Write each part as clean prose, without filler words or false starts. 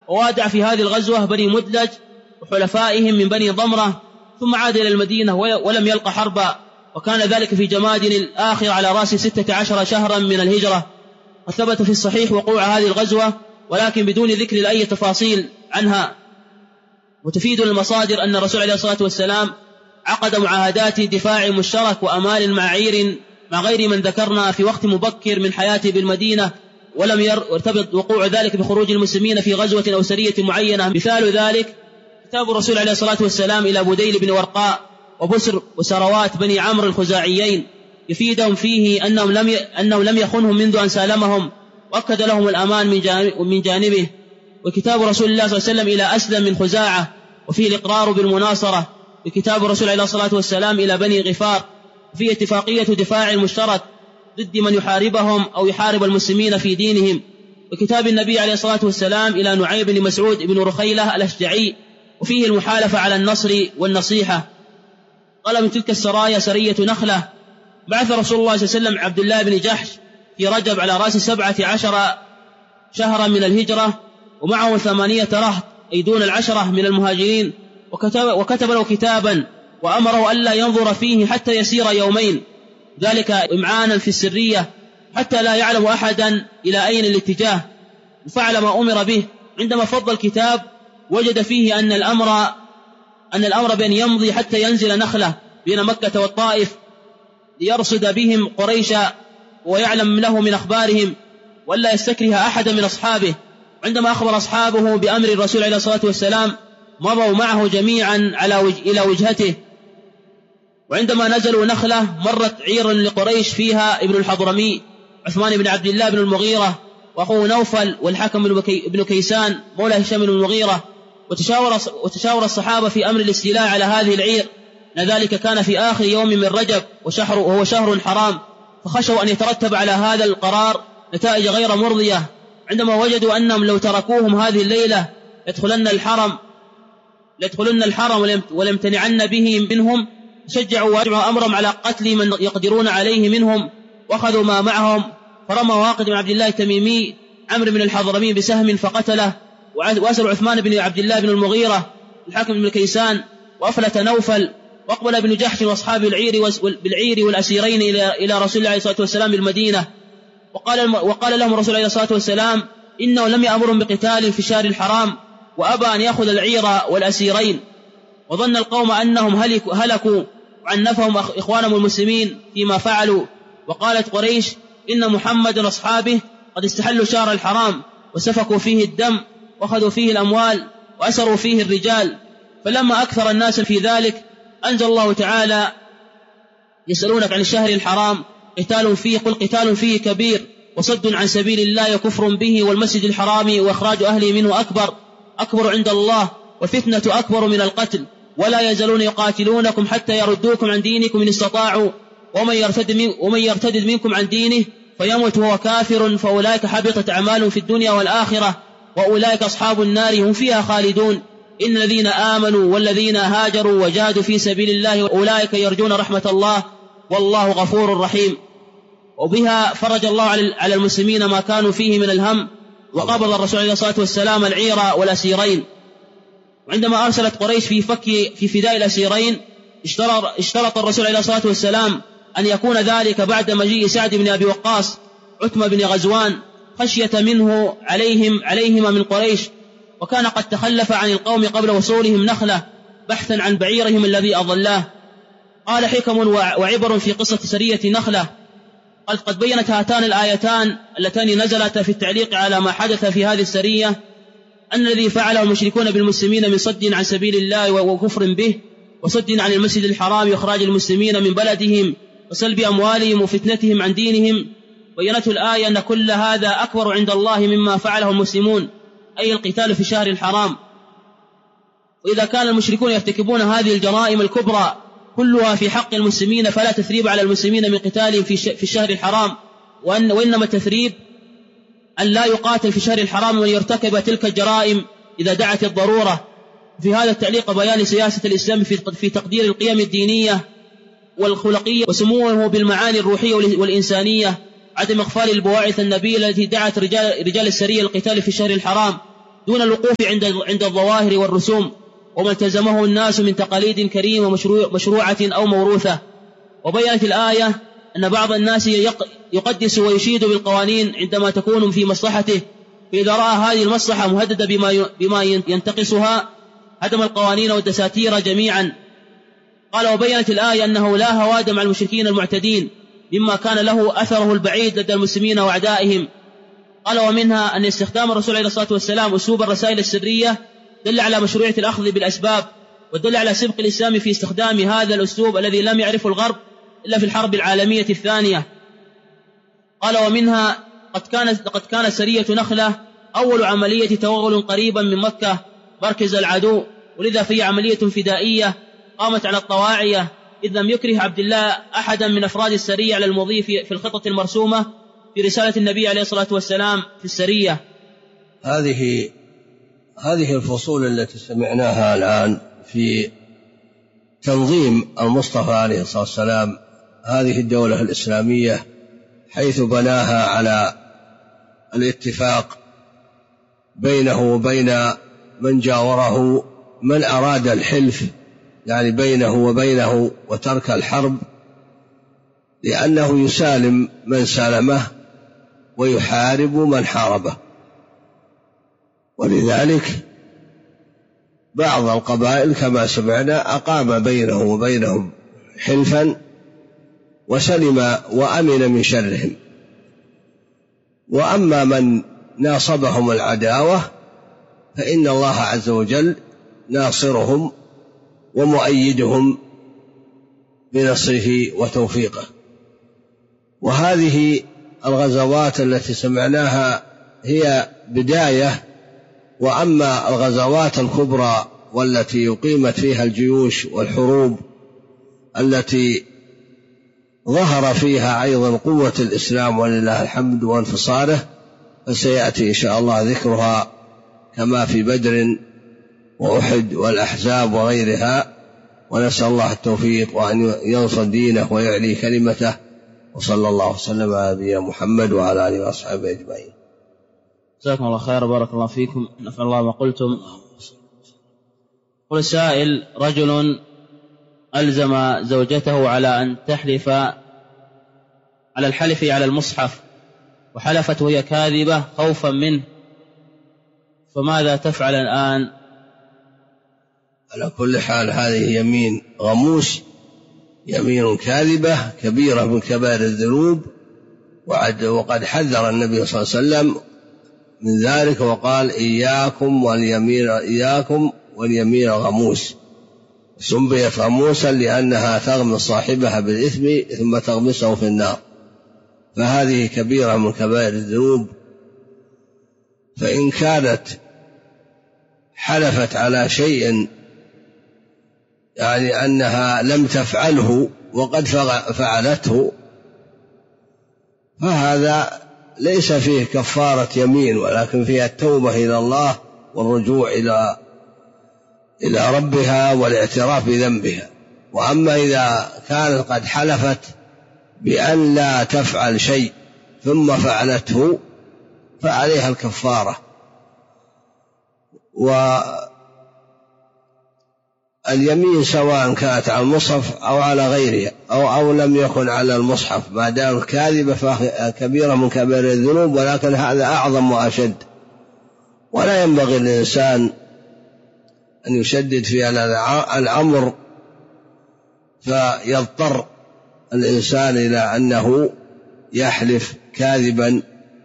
ووادع في هذه الغزوة بني مدلج وحلفائهم من بني ضمرة، ثم عاد إلى المدينة ولم يلق حربا، وكان ذلك في جماد الآخر على رأس 16 شهرا من الهجرة. وثبت في الصحيح وقوع هذه الغزوة ولكن بدون ذكر أي تفاصيل عنها. وتفيد المصادر أن الرسول عليه الصلاة والسلام عقد معاهدات دفاع مشترك وأمان مع غير من ذكرنا في وقت مبكر من حياته بالمدينة، ولم يرتبط وقوع ذلك بخروج المسلمين في غزوة أو سرية معينة. مثال ذلك كتاب الرسول عليه الصلاة والسلام إلى بديل بن ورقاء وبسر وسروات بني عمرو الخزاعيين، يفيدهم فيه أنه لم يخنهم منذ أن سالمهم، وأكد لهم الأمان من جانبه. وكتاب رسول الله صلى الله عليه وسلم إلى أسلم من خزاعة وفيه الإقرار بالمناصرة. وكتاب الرسول عليه الصلاة والسلام إلى بني غفار وفيه اتفاقية دفاع المشترك ضد من يحاربهم أو يحارب المسلمين في دينهم. وكتاب النبي عليه الصلاة والسلام إلى نعيم بن مسعود بن رخيلة الأشجعي وفيه المحالفة على النصر والنصيحة. قال من تلك السرايا سرية نخلة، بعث رسول الله صلى الله عليه وسلم عبد الله بن جحش في رجب على رأس 17 شهرا من الهجرة، ومعه 8 رهط أي دون 10 من المهاجرين، وكتب له كتابا وأمره ألا ينظر فيه حتى يسير يومين، ذلك إمعانا في السرية حتى لا يعلم أحدا إلى أين الاتجاه، وفعل ما أمر به. عندما فضل الكتاب وجد فيه أن الأمر بأن يمضي حتى ينزل نخلة بين مكة والطائف ليرصد بهم قريشا ويعلم له من أخبارهم ولا يستكره أحدا من أصحابه. عندما أخبر أصحابه بأمر الرسول عليه الصلاة والسلام مضوا معه جميعا إلى وجهته. وعندما نزلوا نخلة مرت عير لقريش فيها ابن الحضرمي عثمان بن عبد الله بن المغيرة وأخوه نوفل والحكم بن كيسان مولى هشام بن المغيرة، وتشاور الصحابة في أمر الاستيلاء على هذه العير، ذلك كان في آخر يوم من رجب وهو شهر حرام، فخشوا أن يترتب على هذا القرار نتائج غير مرضية. عندما وجدوا أنهم لو تركوهم هذه الليلة ليدخلن الحرم وليمتنعن به منهم، شجعوا وأجمعوا أمرهم على قتل من يقدرون عليه منهم، وأخذوا ما معهم، فرمى واقد بن عبد الله التميمي عمرو بن الحضرمي بسهم فقتله، وأسر عثمان بن عبد الله بن المغيرة الحكم بن كيسان، وأفلت نوفل، وأقبل ابن جحش وأصحاب بالعير والأسيرين إلى رسول الله عليه الصلاة والسلام بالمدينة، وقال لهم الرسول عليه الصلاة والسلام إنه لم يأمرهم بقتال في شهر الحرام، وأبى أن يأخذ العير والأسيرين. وظن القوم أنهم هلكوا وعنفهم إخوانهم المسلمين فيما فعلوا. وقالت قريش إن محمد وأصحابه قد استحلوا شهر الحرام وسفكوا فيه الدم وأخذوا فيه الأموال وأسروا فيه الرجال. فلما أكثر الناس في ذلك أنزل الله تعالى يسألونك عن الشهر الحرام قتال فيه، قل قتال فيه كبير وصد عن سبيل الله وكفر به والمسجد الحرام وإخراج أهله منه أكبر عند الله وفتنة أكبر من القتل، ولا يزالون يقاتلونكم حتى يردوكم عن دينكم إن استطاعوا، ومن يرتد منكم عن دينه فيموت وهو كافر فأولئك حبطت أعمالهم في الدنيا والآخرة وأولئك أصحاب النار هم فيها خالدون. إن الذين آمنوا والذين هاجروا وجاهدوا في سبيل الله أولئك يرجون رحمة الله والله غفور رحيم. وبها فرج الله على المسلمين ما كانوا فيه من الهم، وقبض الرسول عليه الصلاة والسلام العير والأسيرين. وعندما أرسلت قريش في فداء الأسيرين اشترط الرسول عليه الصلاة والسلام أن يكون ذلك بعد مجيء سعد بن أبي وقاص عتمة بن غزوان خشية منه عليهما من قريش، وكان قد تخلف عن القوم قبل وصولهم نخلة بحثا عن بعيرهم الذي أضلاه. قال حكم وعبر في قصة سرية نخلة. قد بينت هاتان الآيتان اللتان نزلتا في التعليق على ما حدث في هذه السرية أن الذي فعله المشركون بالمسلمين من صد عن سبيل الله وكفر به وصد عن المسجد الحرام وإخراج المسلمين من بلدهم وسلب أموالهم وفتنتهم عن دينهم، بينته الآية أن كل هذا أكبر عند الله مما فعله المسلمون، أي القتال في شهر الحرام. وإذا كان المشركون يرتكبون هذه الجرائم الكبرى كلها في حق المسلمين فلا تثريب على المسلمين من قتالهم في الشهر الحرام، وإنما التثريب أن لا يقاتل في شهر الحرام من يرتكب تلك الجرائم إذا دعت الضرورة. في هذا التعليق بيان سياسة الإسلام في تقدير القيم الدينية والخلقية وسموه بالمعاني الروحية والإنسانية، عدم إغفال البواعث النبيلة التي دعت رجال السرية للقتال في الشهر الحرام دون الوقوف عند الظواهر والرسوم وما التزمه الناس من تقاليد كريمة مشروعة أو موروثة. وبينت الآية أن بعض الناس يقدس ويشيد بالقوانين عندما تكون في مصلحته، فإذا رأى هذه المصلحة مهددة بما ينتقصها هدم القوانين والدساتير جميعا. قال وبينت الآية أنه لا هواد مع المشركين المعتدين مما كان له أثره البعيد لدى المسلمين وأعدائهم. قال ومنها أن استخدام الرسول عليه الصلاة والسلام أسلوب الرسائل السرية دل على مشروعية الأخذ بالأسباب، ودل على سبق الإسلام في استخدام هذا الأسلوب الذي لم يعرفه الغرب إلا في الحرب العالمية الثانية. قال ومنها قد كانت سرية نخلة أول عملية توغل قريبا من مكة مركز العدو، ولذا في عملية فدائية قامت على الطواعية، إذ لم يكره عبد الله أحدا من أفراد السرية على المضي في الخطة المرسومة في رسالة النبي عليه الصلاة والسلام في السرية. هذه الفصول التي سمعناها الآن في تنظيم المصطفى عليه الصلاة والسلام هذه الدولة الإسلامية، حيث بناها على الاتفاق بينه وبين من جاوره، من أراد الحلف يعني بينه وبينه وترك الحرب، لأنه يسالم من سالمه ويحارب من حاربه. ولذلك بعض القبائل كما سمعنا أقام بينه وبينهم حلفا وسلم وأمن من شرهم. وأما من ناصبهم العداوة فإن الله عز وجل ناصرهم ومؤيدهم بنصره وتوفيقه. وهذه الغزوات التي سمعناها هي بداية، وأما الغزوات الكبرى والتي يقيمت فيها الجيوش والحروب التي ظهر فيها أيضا قوة الإسلام ولله الحمد وانتصاره، فسيأتي إن شاء الله ذكرها كما في بدر وأحد والأحزاب وغيرها. ونسأل الله التوفيق وأن ينصر دينه ويعلي كلمته، وصلى الله وسلم على نبينا محمد وعلى آله وأصحابه أجمعين. جزاكم الله خير، بارك الله فيكم، نفع الله ما قلتم. قل سائل: رجل ألزم زوجته على أن تحلف على الحلف على المصحف، وحلفت وهي كاذبة خوفا منه، فماذا تفعل الآن؟ على كل حال هذه يمين غموس، يمين كاذبة كبيرة من كبائر الذنوب، وقد حذر النبي صلى الله عليه وسلم من ذلك وقال: إياكم واليمين الغموس. سميت غموسا لأنها تغمس صاحبها بالإثم ثم تغمسه في النار، فهذه كبيرة من كبائر الذنوب. فإن كانت حلفت على شيء يعني أنها لم تفعله وقد فعلته، فهذا ليس فيه كفارة يمين، ولكن فيها التوبة إلى الله والرجوع إلى ربها والاعتراف بذنبها. وأما إذا كانت قد حلفت بأن لا تفعل شيء ثم فعلته فعليها الكفارة. واليمين سواء كانت على المصحف أو على غيرها أو لم يكن على المصحف، ما دام كاذبة فهي كبيرة من كبائر الذنوب، ولكن هذا أعظم وأشد. ولا ينبغي للإنسان أن يشدد في الأمر فيضطر الإنسان إلى أنه يحلف كاذبا.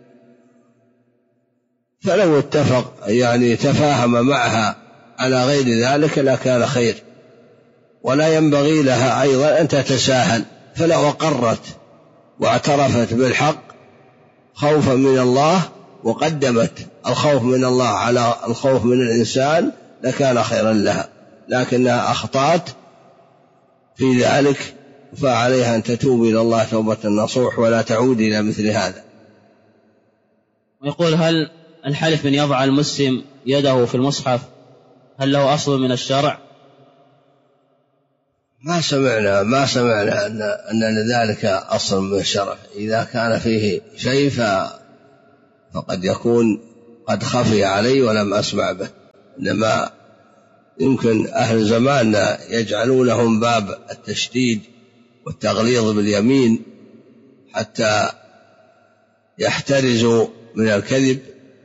فلو اتفق يعني تفاهم معها على غير ذلك لكان خير. ولا ينبغي لها أيضا أن تتساهل، فلو أقرت واعترفت بالحق خوفا من الله وقدمت الخوف من الله على الخوف من الإنسان لكان خيرا لها، لكنها أخطأت في ذلك، فعليها أن تتوب إلى الله توبة نصوح ولا تعود إلى مثل هذا. ويقول: هل الحلف من يضع المسلم يده في المصحف هل له أصل من الشرع؟ ما سمعنا أن لذلك أصل من الشرع. إذا كان فيه شيء فقد يكون قد خفي علي ولم أسمع به. إنما يمكن أهل زماننا يجعلونهم باب التشديد والتغليظ باليمين حتى يحترزوا من الكذب،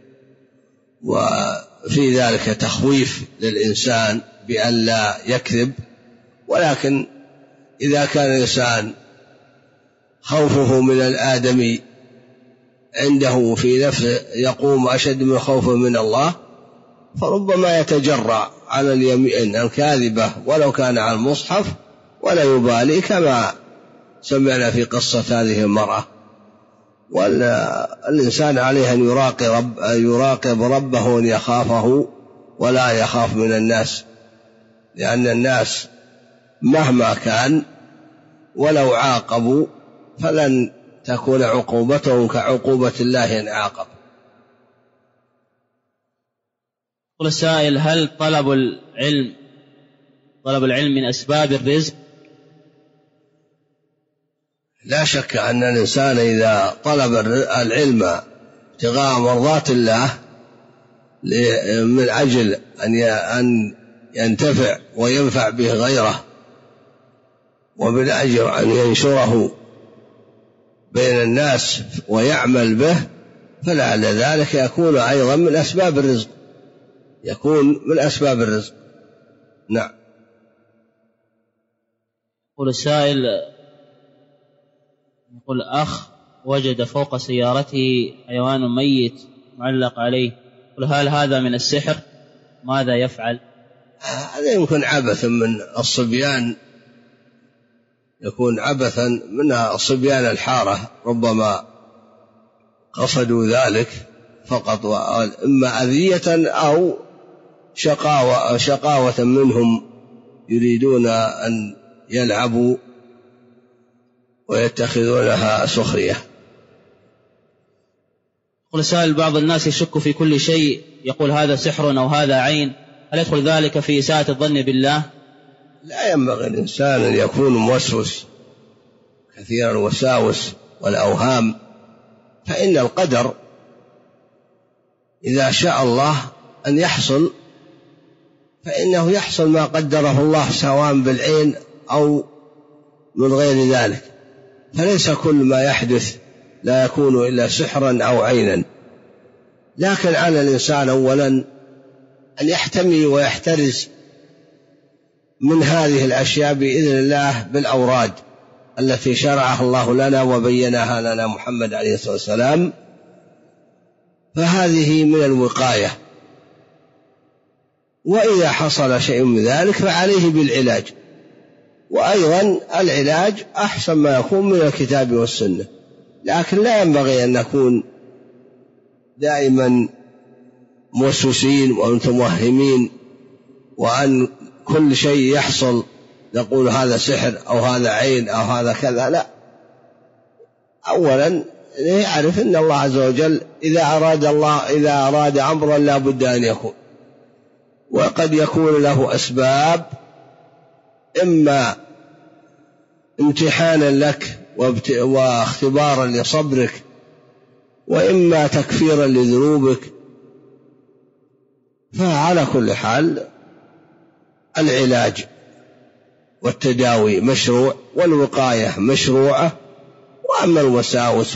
وفي ذلك تخويف للإنسان بأن لا يكذب. ولكن إذا كان الإنسان خوفه من الآدمي عنده في نفسه يقوم أشد من خوفه من الله، فربما يتجرع على اليمين الكاذبة ولو كان على المصحف ولا يبالي، كما سمعنا في قصة هذه المرأة. والإنسان عليه أن يراقب ربه وأن يخافه ولا يخاف من الناس، لأن الناس مهما كان ولو عاقبوا فلن تكون عقوبتهم كعقوبة الله إن عاقب. يقول السائل: هل طلب العلم من أسباب الرزق؟ لا شك أن الإنسان إذا طلب العلم ابتغاء مرضات الله من أجل أن ينتفع وينفع به غيره، ومن أجل أن ينشره بين الناس ويعمل به، فلعل ذلك يكون أيضا من أسباب الرزق. نعم. يقول السائل: يقول أخ وجد فوق سيارته حيوان ميت معلق عليه، يقول هل هذا من السحر؟ ماذا يفعل؟ هذا يمكن عبثا من الصبيان، يكون عبثا من الصبيان الحارة، ربما قصدوا ذلك فقط، إما أذية أو شقاوة منهم، يريدون أن يلعبوا ويتخذونها سخرية. يقول سائل: بعض الناس يشك في كل شيء، يقول هذا سحر أو هذا عين، هل يدخل ذلك في إساءة الظن بالله؟ لا ينبغي الإنسان أن يكون موسوس كثير الوساوس والأوهام، فإن القدر إذا شاء الله أن يحصل فإنه يحصل ما قدره الله، سواء بالعين أو من غير ذلك، فليس كل ما يحدث لا يكون إلا سحرا أو عينا. لكن على الإنسان أولا أن يحتمي ويحترز من هذه الأشياء بإذن الله بالأوراد التي شرعها الله لنا وبينها لنا محمد عليه الصلاة والسلام، فهذه من الوقاية. وإذا حصل شيء من ذلك فعليه بالعلاج، وأيضا العلاج أحسن ما يكون من الكتاب والسنة، لكن لا ينبغي أن نكون دائما موسوسين ومتوهمين، وأن كل شيء يحصل نقول هذا سحر أو هذا عين أو هذا كذا. لا، أولا يعرف أن الله عز وجل إذا أراد أمرا لا بد أن يكون، وقد يكون له أسباب، إما امتحانا لك واختبارا لصبرك، وإما تكفيرا لذنوبك. فعلى كل حال العلاج والتداوي مشروع، والوقاية مشروعة. وأما الوساوس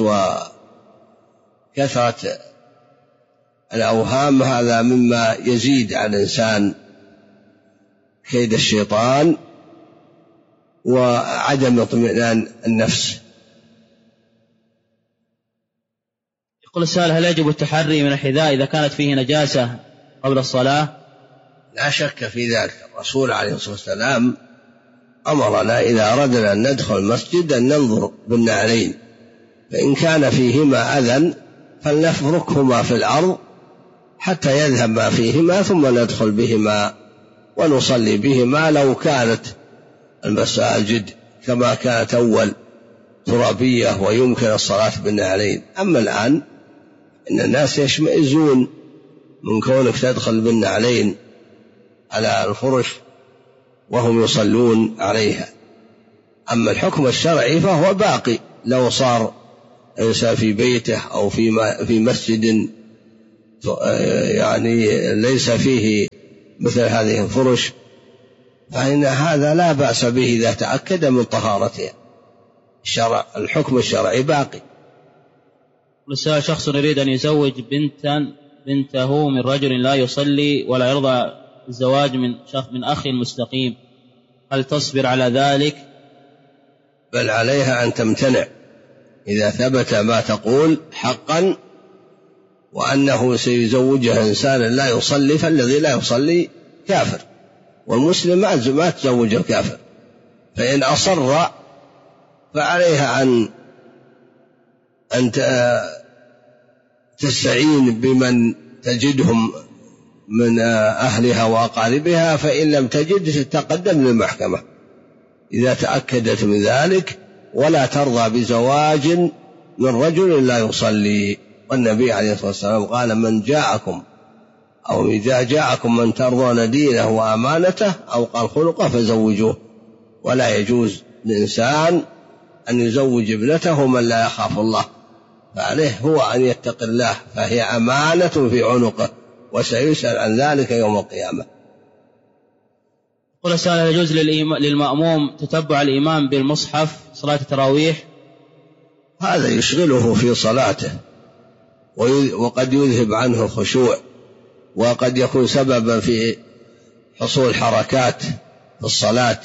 وكثرة الأوهام هذا مما يزيد على الإنسان كيد الشيطان وعدم اطمئنان النفس. يقول السائل: هل يجب التحري من الحذاء إذا كانت فيه نجاسة قبل الصلاة؟ لا شك في ذلك، الرسول عليه الصلاة والسلام أمرنا إذا أردنا أن ندخل المسجد أن ننظر بالنعلين، فإن كان فيهما أذى فلنفركهما في الأرض حتى يذهب ما فيهما، ثم ندخل بهما ونصلي بهما لو كانت المساجد كما كانت أول ترابية ويمكن الصلاة بالنعلين. أما الآن إن الناس يشمئزون من كونك تدخل بالنعلين على الفرش وهم يصلون عليها. أما الحكم الشرعي فهو باقي، لو صار إنسان في بيته أو في مسجد يعني ليس فيه مثل هذه الفرش، فإن هذا لا بأس به إذا تأكد من طهارتها. الحكم الشرعي باقي. رسالة: شخص يريد أن يزوج بنته من رجل لا يصلي ولا يرضى الزواج من أخ مستقيم، هل تصبر على ذلك؟ بل عليها أن تمتنع إذا ثبت ما تقول حقا وأنه سيزوجها إنسانا لا يصلي، فالذي لا يصلي كافر، والمسلم ما تزوج الكافر. فإن أصر فعليها أن تستعين بمن تجدهم من أهلها وأقاربها، فإن لم تجد تتقدم للمحكمة إذا تأكدت من ذلك، ولا ترضى بزواج من رجل لا يصلي. والنبي عليه الصلاة والسلام قال: من جاءكم أو إذا جاءكم من ترضون دينه وأمانته أو قال خلقه فزوجوه. ولا يجوز لإنسان أن يزوج ابنته من لا يخاف الله، فعليه هو أن يتقي الله، فهي أمانة في عنقه وسيسأل عن ذلك يوم القيامة. قل سأل: يجوز للمأموم تتبع الإمام بالمصحف صلاة التراويح؟ هذا يشغله في صلاته وقد يذهب عنه الخشوع، وقد يكون سببا في حصول حركات في الصلاة،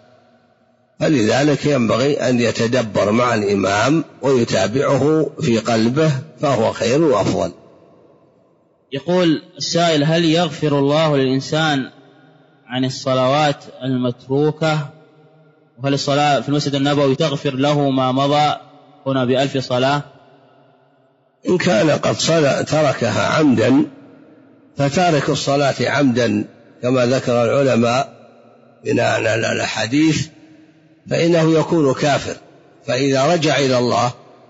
فلذلك ينبغي أن يتدبر مع الإمام ويتابعه في قلبه، فهو خير وأفضل. يقول السائل: هل يغفر الله للإنسان عن الصلوات المتروكة؟ وهل الصلاة في المسجد النبوي تغفر له ما مضى هنا ب1000 صلاة؟ إن كان قد تركها عمدا، فتارك الصلاة عمدا كما ذكر العلماء بناء على الحديث فإنه يكون كافر. فإذا رجع إلى الله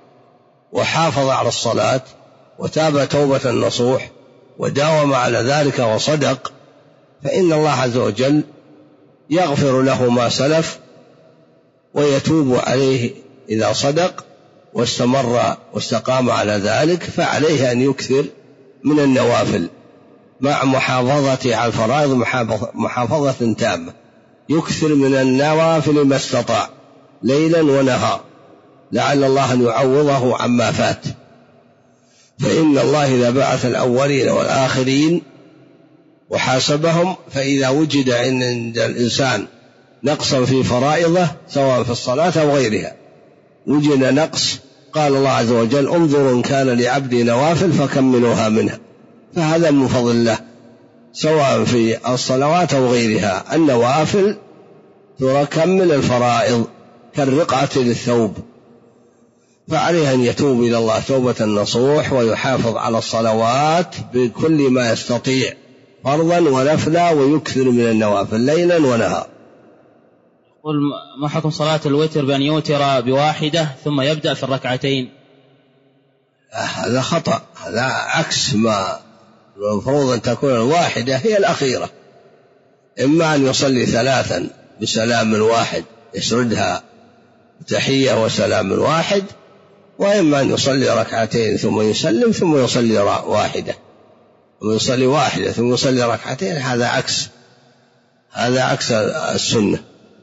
وحافظ على الصلاة وتاب توبة نصوح وداوم على ذلك وصدق، فإن الله عز وجل يغفر له ما سلف ويتوب عليه إذا صدق واستمر واستقام على ذلك. فعليه أن يكثر من النوافل مع محافظة على الفرائض محافظة تامة، يكثر من النوافل ما استطاع ليلا ونهار، لعل الله أن يعوضه عما فات. فإن الله إذا بعث الأولين والآخرين وحاسبهم، فإذا وجد عند الإنسان نقصا في فرائضه سواء في الصلاة أو غيرها، وجد نقص، قال الله عز وجل: انظروا إن كان لعبدي نوافل فكملوها منها. فهذا من فضل الله سواء في الصلوات أو غيرها. النوافل تكمل الفرائض كالرقعة للثوب، فعليه أن يتوب إلى الله توبة نصوح ويحافظ على الصلوات بكل ما يستطيع فرضا ونفلا، ويكثر من النوافل ليلا ونهار. قل: ما حكم صلاة الوتر بأن يوتر بواحدة ثم يبدأ في الركعتين؟ هذا خطأ، هذا عكس ما المفروض أن تكون الواحدة هي الأخيرة. إما أن يصلي 3 بسلام واحد يسردها تحية وسلام واحد، وإما أن يصلي ركعتين ثم يسلم ثم يصلي واحدة، ويصلي واحدة ثم يصلي ركعتين. هذا عكس السنة.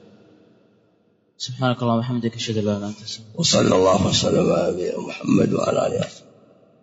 سبحانك اللهم وبحمدك، أشهد أن لا إله إلا أنت، أستغفرك. وصلى الله وسلم على نبينا محمد وعلى آله وصحبه.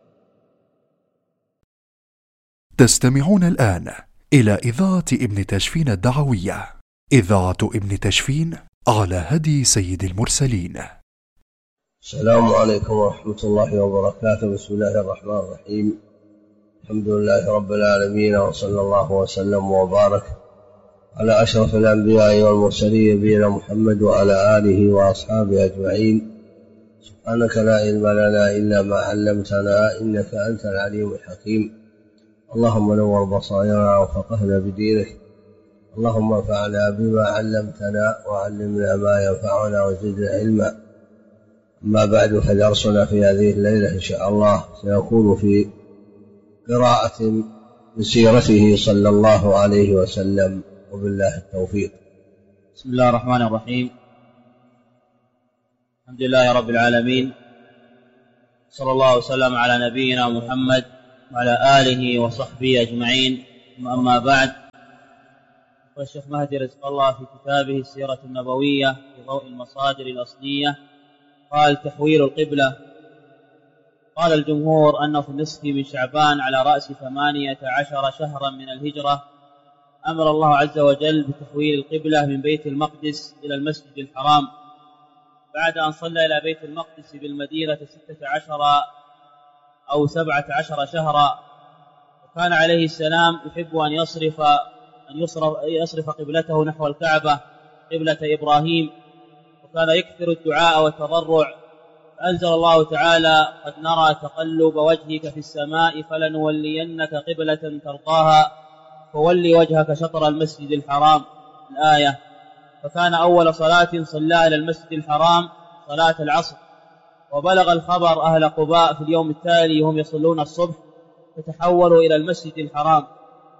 تستمعون الآن إلى إذاعة ابن تشفين الدعوية، إذاعة ابن تشفين على هدي سيد المرسلين. السلام عليكم ورحمة الله وبركاته. بسم الله الرحمن الرحيم. الحمد لله رب العالمين، وصلى الله وسلم وبارك على أشرف الأنبياء والمرسلين نبينا محمد وعلى آله وأصحابه أجمعين. سبحانك لا علم لنا إلا ما علمتنا، إنك أنت العليم الحكيم. اللهم نور بصائرنا وفقهنا بدينك، اللهم انفعنا بما علمتنا وعلمنا ما ينفعنا وزدنا علما. أما بعد، فدرسنا في هذه الليلة إن شاء الله سيكون في قراءة من سيرته صلى الله عليه وسلم، وبالله التوفيق. بسم الله الرحمن الرحيم. الحمد لله رب العالمين، صلى الله وسلم على نبينا محمد وعلى آله وصحبه أجمعين. أما بعد، يقول الشيخ مهدي رزق الله في كتابه السيرة النبوية في ضوء المصادر الأصلية، قال: تحويل القبلة. قال الجمهور أنه في النصف من شعبان على رأس 18 شهرا من الهجرة أمر الله عز وجل بتحويل القبلة من بيت المقدس إلى المسجد الحرام، بعد أن صلى إلى بيت المقدس بالمدينة 16 أو 17 شهرا. وكان عليه السلام يحب أن يصرف قبلته نحو الكعبة قبلة إبراهيم، وكان يكثر الدعاء والتضرع، فأنزل الله تعالى: قد نرى تقلب وجهك في السماء فلنولينك قبلة ترضاها فولي وجهك شطر المسجد الحرام، الآية. فكان أول صلاة صلى إلى المسجد الحرام صلاة العصر، وبلغ الخبر أهل قباء في اليوم التالي هم يصلون الصبح فتحولوا إلى المسجد الحرام.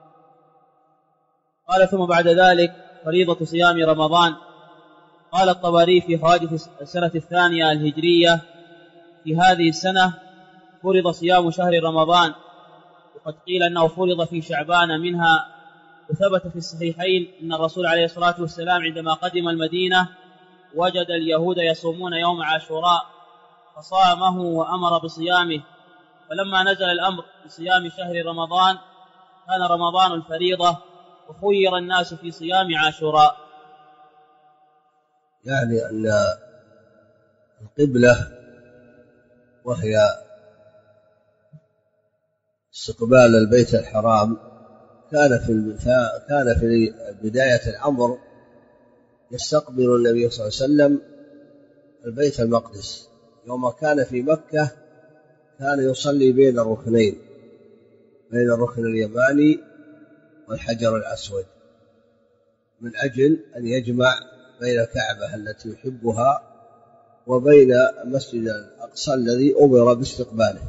قال: ثم بعد ذلك فريضة صيام رمضان. قال الطبري في حوادث السنة الثانية الهجرية: في هذه السنة فرض صيام شهر رمضان، وقد قيل أنه فرض في شعبان منها. وثبت في الصحيحين أن الرسول عليه الصلاة والسلام عندما قدم المدينة وجد اليهود يصومون يوم عاشوراء فصامه وأمر بصيامه، فلما نزل الأمر بصيام شهر رمضان كان رمضان الفريضة، وخير الناس في صيام عاشوراء. يعني أن القبلة وهي استقبال البيت الحرام كان في بداية الأمر يستقبل النبي صلى الله عليه وسلم البيت المقدس. يوم كان في مكة كان يصلي بين الركنين، بين الركن اليماني والحجر الأسود، من أجل أن يجمع بين الكعبة التي يحبها وبين المسجد الأقصى الذي أمر باستقباله.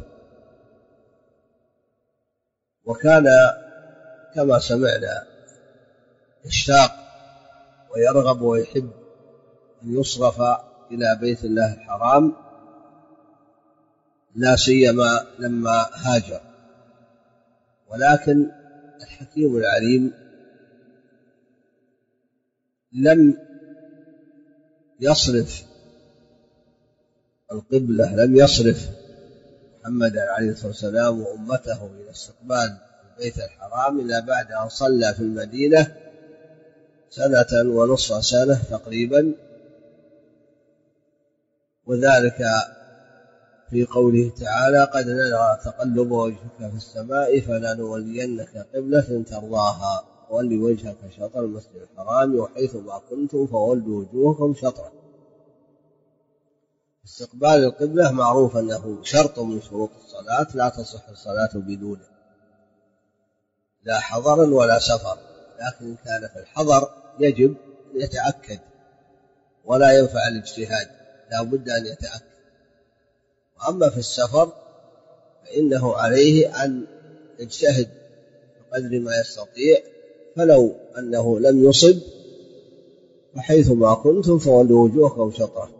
وكان كما سمعنا يشتاق ويرغب ويحب أن يصرف إلى بيت الله الحرام، لا سيما لما هاجر. ولكن الحكيم العليم لم يصرف القبلة، لم يصرف محمد عليه الصلاة والسلام وأمته إلى استقبال البيت الحرام إلا بعد أن صلى في المدينة 1.5 سنة تقريبا، وذلك في قوله تعالى: قد نرى تقلب وجهك في السماء فلنولينك قبلة ترضاها فول وجهك شطر المسجد الحرام وحيث ما كنتم فولوا وجوهكم شطره. استقبال القبلة معروف أنه شرط من شروط الصلاة، لا تصح الصلاة بدونه، لا حضرا ولا سفر، لكن كان في الحضر يجب أن يتأكد ولا ينفع الاجتهاد، لا بد أن يتأكد. وأما في السفر فإنه عليه أن يجتهد بقدر ما يستطيع، فلو أنه لم يصب فحيث ما كنتم فولوا وجوهكم شطره.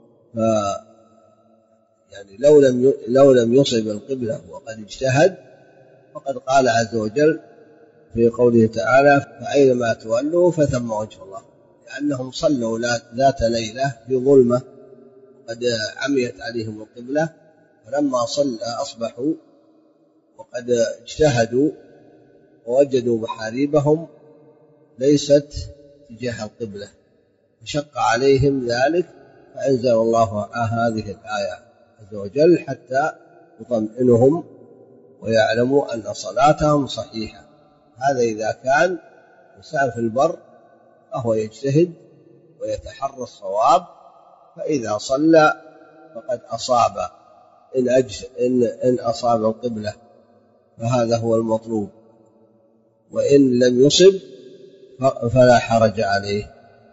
يعني لو لم يصب القبلة وقد اجتهد فقد قال عز وجل في قوله تعالى: فأينما تولوا فثم وجه الله، لأنهم صلوا ذات ليلة في ظلمة قد عميت عليهم القبلة، فلما صلى أصبحوا وقد اجتهدوا ووجدوا محاريبهم ليست تجاه القبلة، فشق عليهم ذلك، فأنزل الله هذه الآية عز وجل حتى يطمئنهم ويعلموا أن صلاتهم صحيحة. هذا إذا كان إنسان في البر فهو يجتهد ويتحرى الصواب، فإذا صلى فقد أصاب إن أصاب القبلة فهذا هو المطلوب، وإن لم يصب فلا حرج عليه.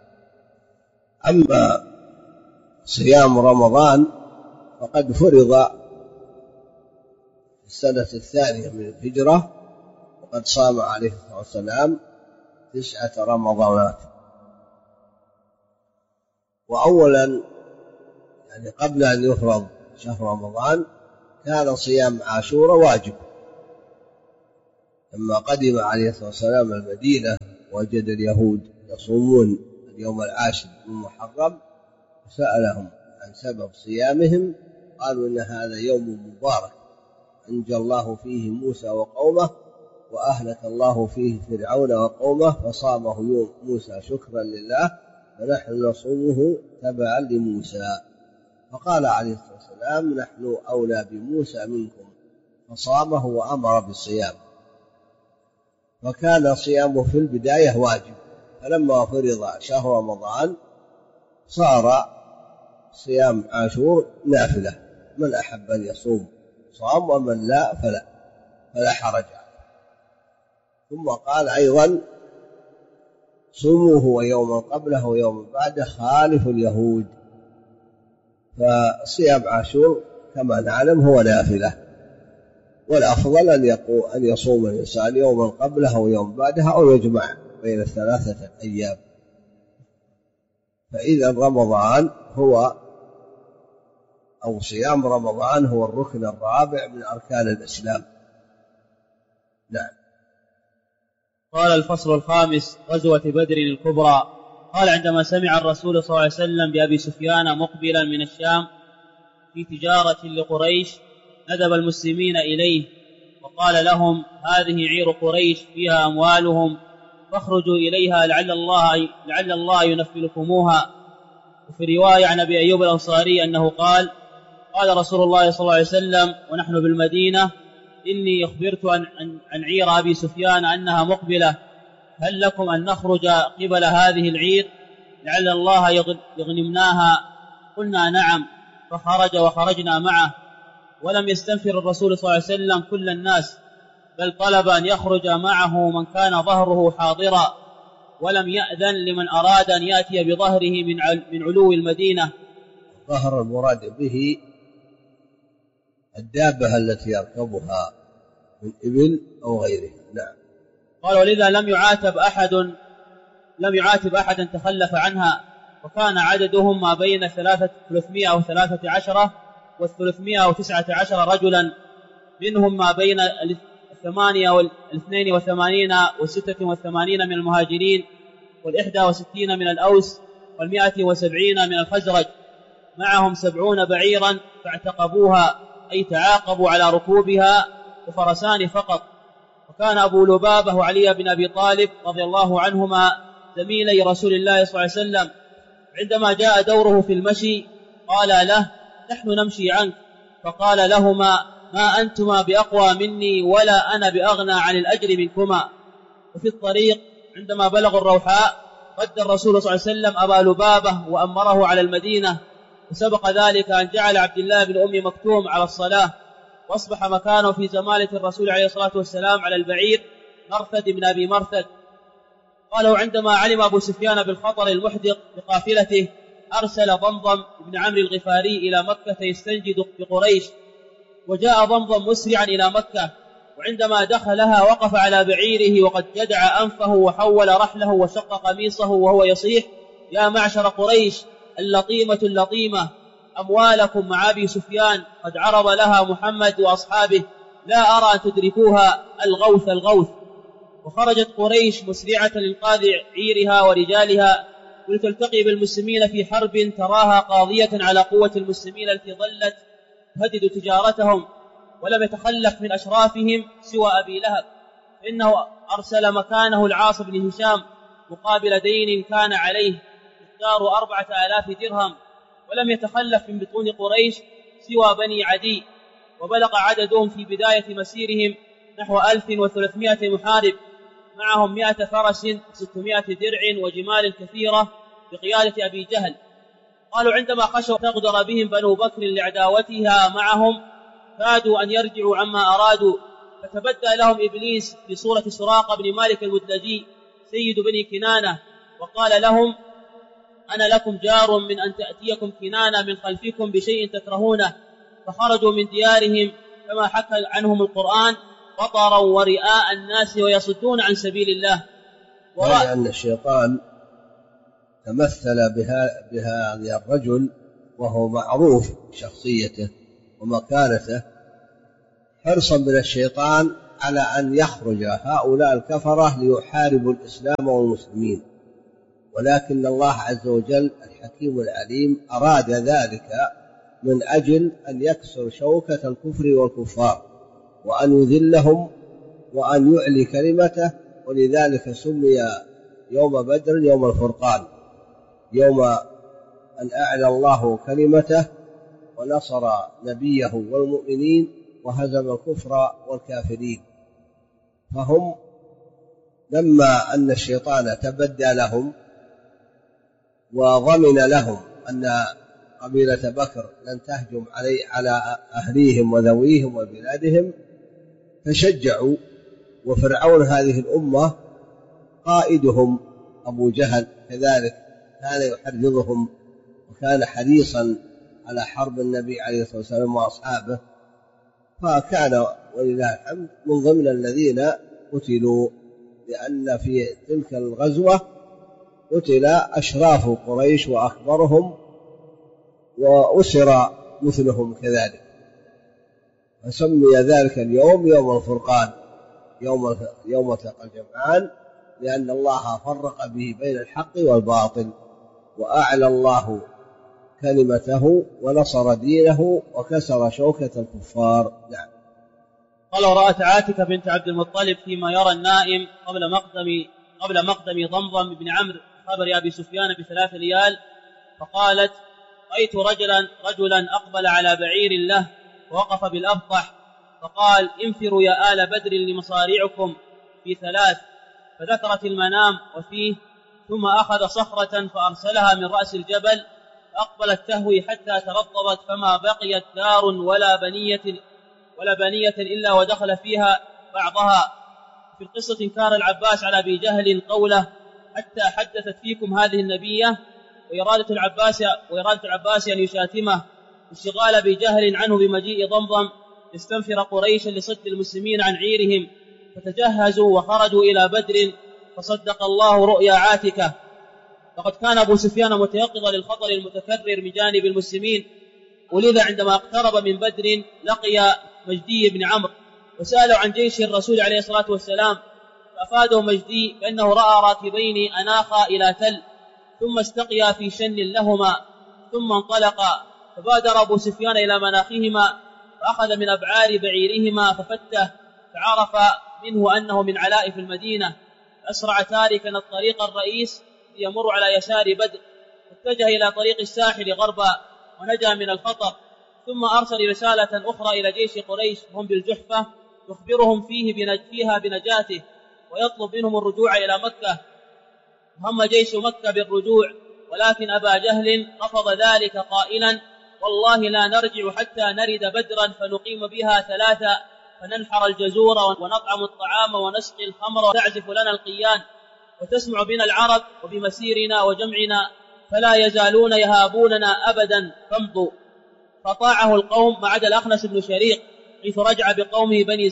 أما صيام رمضان فقد فرض في السنة الثانية من الهجرة، وقد صام عليه الصلاة والسلام 9 رمضانات. وأولا يعني قبل أن يفرض شهر رمضان كان صيام عاشوراء واجب، لما قدم عليه الصلاة والسلام المدينة وجد اليهود يصومون اليوم العاشر من محرم، سألهم عن سبب صيامهم، قالوا إن هذا يوم مبارك أنجى الله فيه موسى وقومه وأهلك الله فيه فرعون وقومه، فصامه يوم موسى شكرا لله، فنحن نصومه تبعا لموسى. فقال عليه الصلاة والسلام نحن أولى بموسى منكم، فصامه وأمر بالصيام. وكان صيامه في البداية واجب، فلما فرض شهر رمضان صار صيام عاشور نافلة، من أحب أن يصوم صام ومن لا فلا حرج عليه. ثم قال أيضا صوموه ويوما قبله ويوما بعده خالف اليهود. فصيام عاشور كما نعلم هو نافلة، والأفضل أن يصوم الإنسان يوما قبله ويوم بعدها أو يجمع بين الثلاثة أيام. فإذا رمضان صيام رمضان هو الركن الرابع من أركان الإسلام. نعم. قال الفصل الخامس: غزوة بدر الكبرى. قال عندما سمع الرسول صلى الله عليه وسلم بأبي سفيان مقبلا من الشام في تجارة لقريش ندب المسلمين إليه وقال لهم: هذه عير قريش فيها أموالهم فاخرجوا إليها لعل الله ينفلكموها. وفي رواية عن أبي أيوب الأنصاري أنه قال رسول الله صلى الله عليه وسلم ونحن بالمدينة: إني أخبرت عن عير أبي سفيان أنها مقبلة، هل لكم أن نخرج قبل هذه العير لعل الله يغنمناها؟ قلنا نعم، فخرج وخرجنا معه. ولم يستنفر الرسول صلى الله عليه وسلم كل الناس، بل طلب أن يخرج معه من كان ظهره حاضرا، ولم يأذن لمن أراد أن يأتي بظهره من علو المدينة. ظهر المراد به الدابة التي يركبها من إبل أو غيرها. نعم. قال: ولذا لم يعاتب أحدا تخلف عنها، وكان عددهم ما بين 313 و319 رجلا، منهم ما بين 82 و86 من المهاجرين، و61 من الأوس، و170 من الخزرج، معهم 70 بعيرا فاعتقبوها، أي تعاقبوا على ركوبها، وفرسان فقط. وكان أبو لبابة وعلي بن أبي طالب رضي الله عنهما زميلي رسول الله صلى الله عليه وسلم، عندما جاء دوره في المشي قال له: نحن نمشي عنك. فقال لهما: ما أنتما بأقوى مني ولا أنا بأغنى عن الأجر منكما. وفي الطريق عندما بلغوا الروحاء رد الرسول صلى الله عليه وسلم أبا لبابة وأمره على المدينة، وسبق ذلك أن جعل عبد الله بن أم مكتوم على الصلاة، واصبح مكانه في زمالة الرسول عليه الصلاة والسلام على البعير مرثد بن أبي مرثد. قالوا: عندما علم أبو سفيان بالخطر المحدق بقافلته أرسل ضمضم بن عمرو الغفاري إلى مكة يستنجد بقريش، وجاء ضمضم مسرعا إلى مكة، وعندما دخلها وقف على بعيره وقد جدع أنفه وحول رحله وشق قميصه وهو يصيح: يا معشر قريش اللطيمة أموالكم مع أبي سفيان قد عرض لها محمد وأصحابه، لا أرى أن تدركوها، الغوث. وخرجت قريش مسرعة لإنقاذ عيرها ورجالها ولتلتقي بالمسلمين في حرب تراها قاضية على قوة المسلمين التي ظلت تهدد تجارتهم، ولم يتخلف من أشرافهم سوى أبي لهب، فإنه أرسل مكانه العاص بن هشام مقابل دين كان عليه مقدار 4000 درهم، ولم يتخلف من بطون قريش سوى بني عدي، وبلغ عددهم في بداية مسيرهم نحو 1300 محارب، معهم 100 فرس و600 درع وجمال كثيرة بقيادة أبي جهل. قالوا: عندما خشوا تغدر بهم بنو بكر لعداوتها معهم كادوا أن يرجعوا عما أرادوا، فتبدى لهم إبليس في صورة سراقة بن مالك المدلجي سيد بني كنانة، وقال لهم: أنا لكم جار من أن تأتيكم كنانة من خلفكم بشيء تكرهونه. فخرجوا من ديارهم كما حكى عنهم القرآن بطرا ورئاء الناس ويصدون عن سبيل الله. لأن الشيطان تمثل بهذا الرجل وهو معروف شخصيته ومكانته، حرصا من الشيطان على أن يخرج هؤلاء الكفرة ليحاربوا الإسلام والمسلمين، ولكن الله عز وجل الحكيم العليم أراد ذلك من أجل أن يكسر شوكة الكفر والكفار وأن يذلهم وأن يعلي كلمته. ولذلك سمي يوم بدر يوم الفرقان، يوم أن أعلى الله كلمته ونصر نبيه والمؤمنين وهزم الكفر والكافرين. فهم لما أن الشيطان تبدى لهم وضمن لهم أن قبيلة بكر لن تهجم على أهليهم وذويهم وبلادهم فشجعوا. وفرعون هذه الأمة قائدهم أبو جهل كذلك كان يحرضهم وكان حريصا على حرب النبي عليه الصلاة والسلام وأصحابه، فكان ولله الحمد من ضمن الذين قتلوا، لأن في تلك الغزوة قتل أشراف قريش وأكبرهم وأسر مثلهم كذلك، فسمي ذلك اليوم يوم الفرقان، يوم تقى الجمعان، لأن الله فرق به بين الحق والباطل وأعلى الله كلمته ونصر دينه وكسر شوكة الكفار. نعم. قال: ورأت عاتكة بنت عبد المطلب فيما يرى النائم قبل مقدم ضمضم بن عمرو خبر أبي سفيان ب3 ليال، فقالت: رأيت رجلا أقبل على بعير له ووقف بالأبطح، فقال: انفروا يا آل بدر لمصارعكم في 3، فذكرت المنام وفيه، ثم أخذ صخرة فأرسلها من رأس الجبل فأقبلت تهوي حتى ترطبت، فما بقيت دار ولا بنية إلا ودخل فيها بعضها. في القصة انكار العباس على أبي جهل قوله: حتى حدثت فيكم هذه النبية، وإرادة العباس أن يشاتمه، اشتغال أبي جهل عنه بمجيء ضمضم يستنفر قريشا لصد المسلمين عن عيرهم، فتجهزوا وخرجوا إلى بدر، فصدق الله رؤيا عاتكة. لقد كان أبو سفيان متيقظا للخطر المتكرر من جانب المسلمين، ولذا عندما اقترب من بدر لقي مجدي بن عمرو وسأله عن جيش الرسول عليه الصلاة والسلام، فأفاده مجدي بأنه رأى راكبين أناخا إلى تل ثم استقيا في شن لهما ثم انطلقا، فبادر أبو سفيان إلى مناخهما فأخذ من أبعار بعيرهما ففته، فعرف منه أنه من علائف المدينة، فأسرع تاركا الطريق الرئيس ليمر على يسار بدر، واتجه إلى طريق الساحل غربا ونجا من الخطر، ثم أرسل رسالة أخرى إلى جيش قريش هم بالجحفة يخبرهم فيها بنجاته ويطلب منهم الرجوع إلى مكة. هم جيش مكة بالرجوع، ولكن أبا جهل رفض ذلك قائلا: والله لا نرجع حتى نرد بدرا فنقيم بها 3، فننحر الجزور ونطعم الطعام ونسقي الخمر وتعزف لنا القيان، وتسمع بنا العرب وبمسيرنا وجمعنا، فلا يزالون يهابوننا أبدا، فامضوا. فطاعه القوم ما عدا الأخنس بن شريق، حيث رجع بقومه بني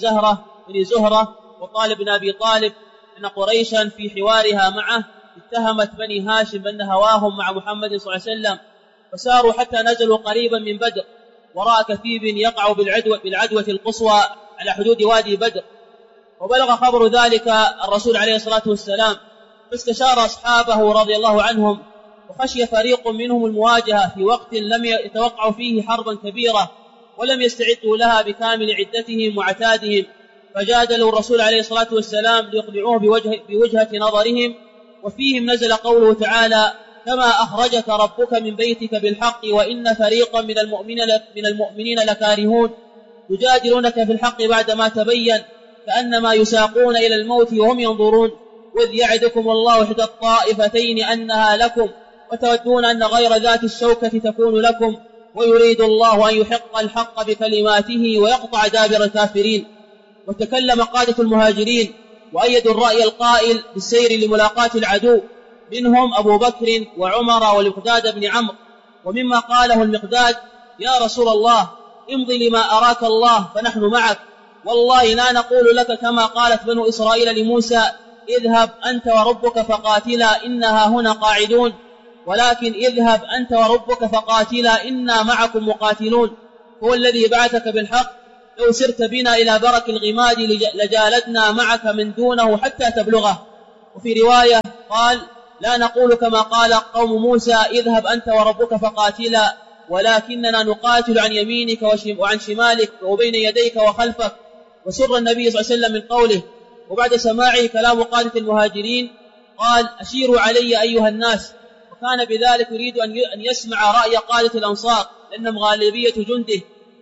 زهرة وطالب بن أبي طالب، أن قريشا في حوارها معه اتهمت بني هاشم بأن هواهم مع محمد صلى الله عليه وسلم، فساروا حتى نزلوا قريبا من بدر وراء كثيب يقع بالعدوة القصوى على حدود وادي بدر، وبلغ خبر ذلك الرسول عليه الصلاة والسلام، فاستشار أصحابه رضي الله عنهم، وخشي فريق منهم المواجهة في وقت لم يتوقعوا فيه حربا كبيرة ولم يستعدوا لها بكامل عدتهم وعتادهم، فجادلوا الرسول عليه الصلاة والسلام ليقنعوه بوجهة نظرهم. وفيهم نزل قوله تعالى: كما أخرجك ربك من بيتك بالحق وإن فريقا من المؤمنين لكارهون، يجادلونك في الحق بعدما تبين كأنما يساقون إلى الموت وهم ينظرون، وإذ يعدكم الله إحدى الطائفتين أنها لكم وتودون أن غير ذات الشوكة تكون لكم، ويريد الله أن يحق الحق بكلماته ويقطع دابر الكافرين. وتكلم قادة المهاجرين وأيدوا الرأي القائل بالسير لملاقاة العدو، منهم أبو بكر وعمر والمقداد بن عمرو. ومما قاله المقداد: يا رسول الله امضي لما أراك الله فنحن معك، والله لا نقول لك كما قالت بنو إسرائيل لموسى: اذهب أنت وربك فقاتلا إنها هنا قاعدون، ولكن اذهب أنت وربك فقاتلا إنا معكم مقاتلون، هو الذي بعثك بالحق لو سرت بنا إلى برك الغماد لجالدنا معك من دونه حتى تبلغه. وفي رواية قال: لا نقول كما قال قوم موسى: اذهب أنت وربك فقاتلا، ولكننا نقاتل عن يمينك وعن شمالك وبين يديك وخلفك. وسر النبي صلى الله عليه وسلم من قوله. وبعد سماعه كلام قادة المهاجرين قال: أشيروا علي أيها الناس. وكان بذلك يريد أن يسمع رأي قادة الأنصار لأنهم غالبية جنده،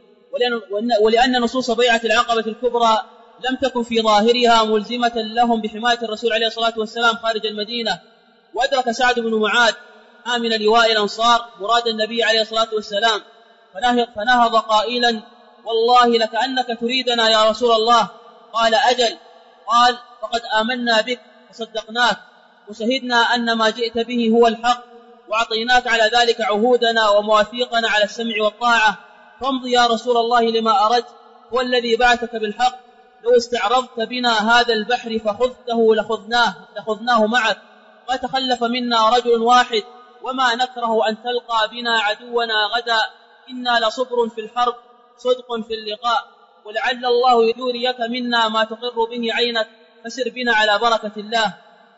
ولأن نصوص بيعة العقبة الكبرى لم تكن في ظاهرها ملزمة لهم بحماية الرسول عليه الصلاة والسلام خارج المدينة. وأدرك سعد بن معاذ آمن لواء الأنصار مراد النبي عليه الصلاة والسلام، فنهض قائلا: والله لكأنك تريدنا يا رسول الله. قال: أجل. قال: فقد آمنا بك وصدقناك وشهدنا أن ما جئت به هو الحق، وأعطيناك على ذلك عهودنا ومواثيقنا على السمع والطاعة، فامض يا رسول الله لما أردت، هو الذي بعثك بالحق. لو استعرضت بنا هذا البحر فخذته لخذناه معك، وتخلف منا رجل واحد، وما نكره أن تلقى بنا عدونا غدا، إنا لصبر في الحرب صدق في اللقاء، ولعل الله يريك منا ما تقر به عينك، فسر بنا على بركة الله.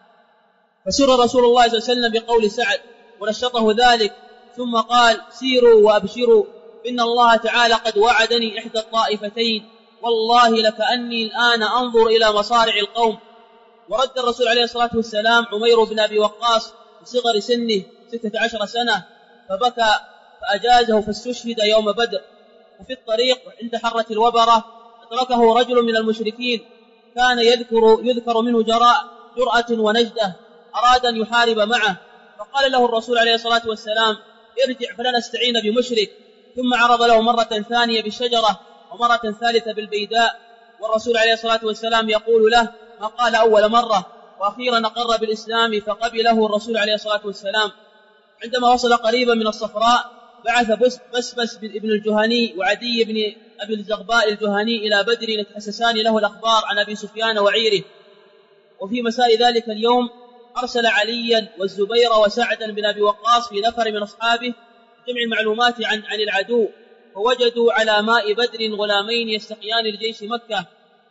فسر رسول الله صلى الله عليه وسلم بقول سعد ونشطه ذلك، ثم قال: سيروا وأبشروا، إن الله تعالى قد وعدني إحدى الطائفتين، والله لكأني الآن أنظر إلى مصارع القوم. ورد الرسول عليه الصلاة والسلام عمير بن أبي وقاص بصغر سنه 16 سنة، فبكى فأجازه فاستشهد يوم بدر. وفي الطريق عند حرة الوبرة أدركه رجل من المشركين كان يذكر منه جرأة ونجدة، أراد أن يحارب معه، فقال له الرسول عليه الصلاة والسلام: ارجع فلا نستعين بمشرك. ثم عرض له مرة ثانية بالشجرة ومرة ثالثة بالبيداء، والرسول عليه الصلاة والسلام يقول له ما قال أول مرة، وأخيرا أقر بالإسلام فقبله الرسول عليه الصلاة والسلام. عندما وصل قريبا من الصفراء بعث بسبس بن الجهني وعدي بن أبي الزغباء الجهني إلى بدر يتحسسان له الأخبار عن أبي سفيان وعيره. وفي مساء ذلك اليوم أرسل عليا والزبير وسعدا بن أبي وقاص في نفر من أصحابه جمع المعلومات عن العدو، فوجدوا على ماء بدر غلامين يستقيان لجيش مكة،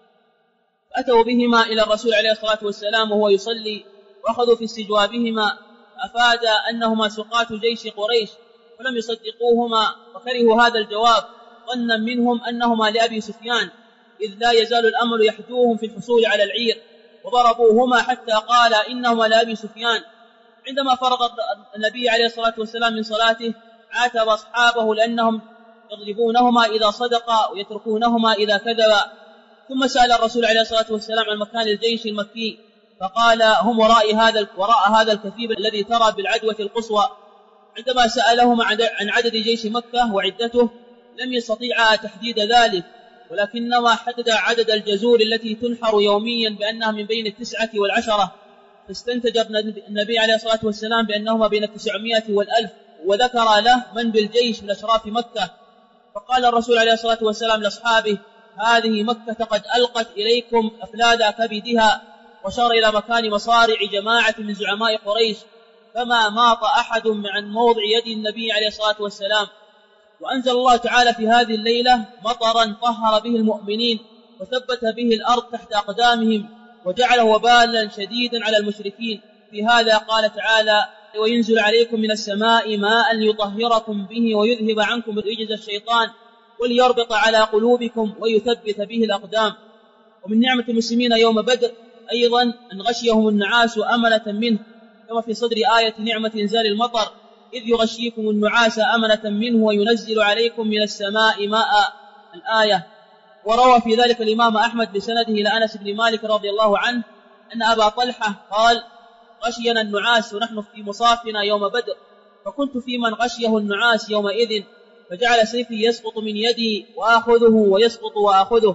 فأتوا بهما إلى الرسول عليه الصلاة والسلام وهو يصلي، وأخذوا في استجوابهما، فأفاد أنهما سقاة جيش قريش، فلم يصدقوهما وكرهوا هذا الجواب ظنا منهم أنهما لأبي سفيان، إذ لا يزال الأمر يحدوهم في الحصول على العير، وضربوهما حتى قال إنهما لأبي سفيان. عندما فرغ النبي عليه الصلاة والسلام من صلاته عاتب أصحابه لأنهم يضربونهما إذا صدقا ويتركونهما إذا كذبا. ثم سأل الرسول عليه الصلاة والسلام عن مكان الجيش المكي، فقال: هم وراء هذا الكثيب الذي ترى بالعدوة القصوى. عندما سألهما عن عدد جيش مكة وعدته لم يستطيعا تحديد ذلك، ولكنما حدد عدد الجزور التي تنحر يوميا بأنها من بين 9 و10، فاستنتج النبي عليه الصلاة والسلام بأنهما بين 900 و1000، وذكر له من بالجيش من أشراف مكة. فقال الرسول عليه الصلاة والسلام لأصحابه: هذه مكة قد ألقت إليكم أفلاد كبدها، وشار إلى مكان مصارع جماعة من زعماء قريش، فما ماط أحد عن موضع يد النبي عليه الصلاة والسلام. وأنزل الله تعالى في هذه الليلة مطرا طهر به المؤمنين وثبت به الأرض تحت أقدامهم، وجعله وبالا شديدا على المشركين. في هذا قال تعالى: وينزل عليكم من السماء ماء ليطهركم به ويذهب عنكم رجز الشيطان وليربط على قلوبكم ويثبت به الأقدام. ومن نعمة المسلمين يوم بدر أيضا أن غشيهم النعاس أمنة منه، كما في صدر آية نعمة إنزال المطر: إذ يغشيكم النعاس أمنة منه وينزل عليكم من السماء ماء، الآية. وروى في ذلك الإمام أحمد بسنده إلى أنس بن مالك رضي الله عنه أن أبا طلحة قال: غشينا النعاس ونحن في مصافنا يوم بدر، فكنت في من غشيه النعاس يومئذ، فجعل سيفي يسقط من يدي وآخذه ويسقط وآخذه.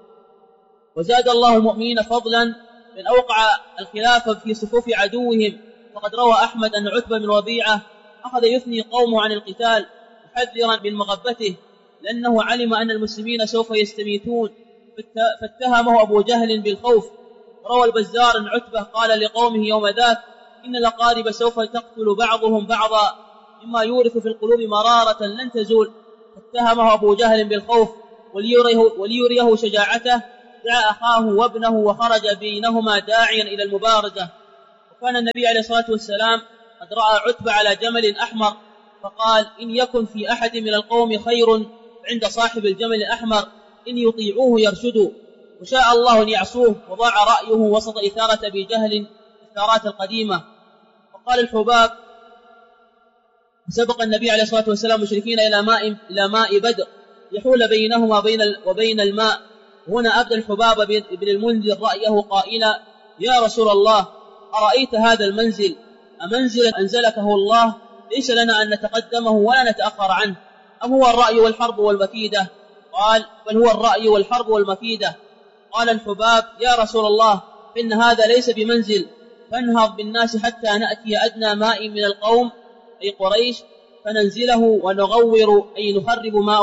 وزاد الله المؤمنين فضلا من أوقع الخلافة في صفوف عدوهم، فقد روى أحمد أن عتبة بن ربيعة أخذ يثني قومه عن القتال محذرا من مغبته، لأنه علم أن المسلمين سوف يستميتون، فاتهمه أبو جهل بالخوف. روى البزار أن عتبة قال لقومه يوم ذاك: إن الأقارب سوف تقتل بعضهم بعضا، مما يورث في القلوب مرارة لن تزول، فاتهمه أبو جهل بالخوف، وليريه شجاعته دعا أخاه وابنه وخرج بينهما داعيا إلى المبارزة. وكان النبي عليه الصلاة والسلام قد رأى عتبة على جمل أحمر فقال: إن يكن في أحد من القوم خير عند صاحب الجمل الأحمر إن يطيعوه يرشدوا، وشاء الله أن يعصوه، وضاع رأيه وسط إثارة أبي جهل الثارات القديمة. وقال الحباب: سبق النبي عليه الصلاة والسلام المشركين إلى ماء بدر يحول بينهما وبين الماء. هنا أبدى الحباب بن المنذر رأيه قائلا: يا رسول الله، أرأيت هذا المنزل أمنزل أنزلكه الله ليس لنا أن نتقدمه ولا نتأخر عنه، أم هو الرأي والحرب والمكيدة؟ قال: بل هو الرأي والحرب والمكيدة. قال الحباب: يا رسول الله، إن هذا ليس بمنزل، فانهض بالناس حتى نأتي أدنى ماء من القوم أي قريش فننزله ونغور أي نخرب ما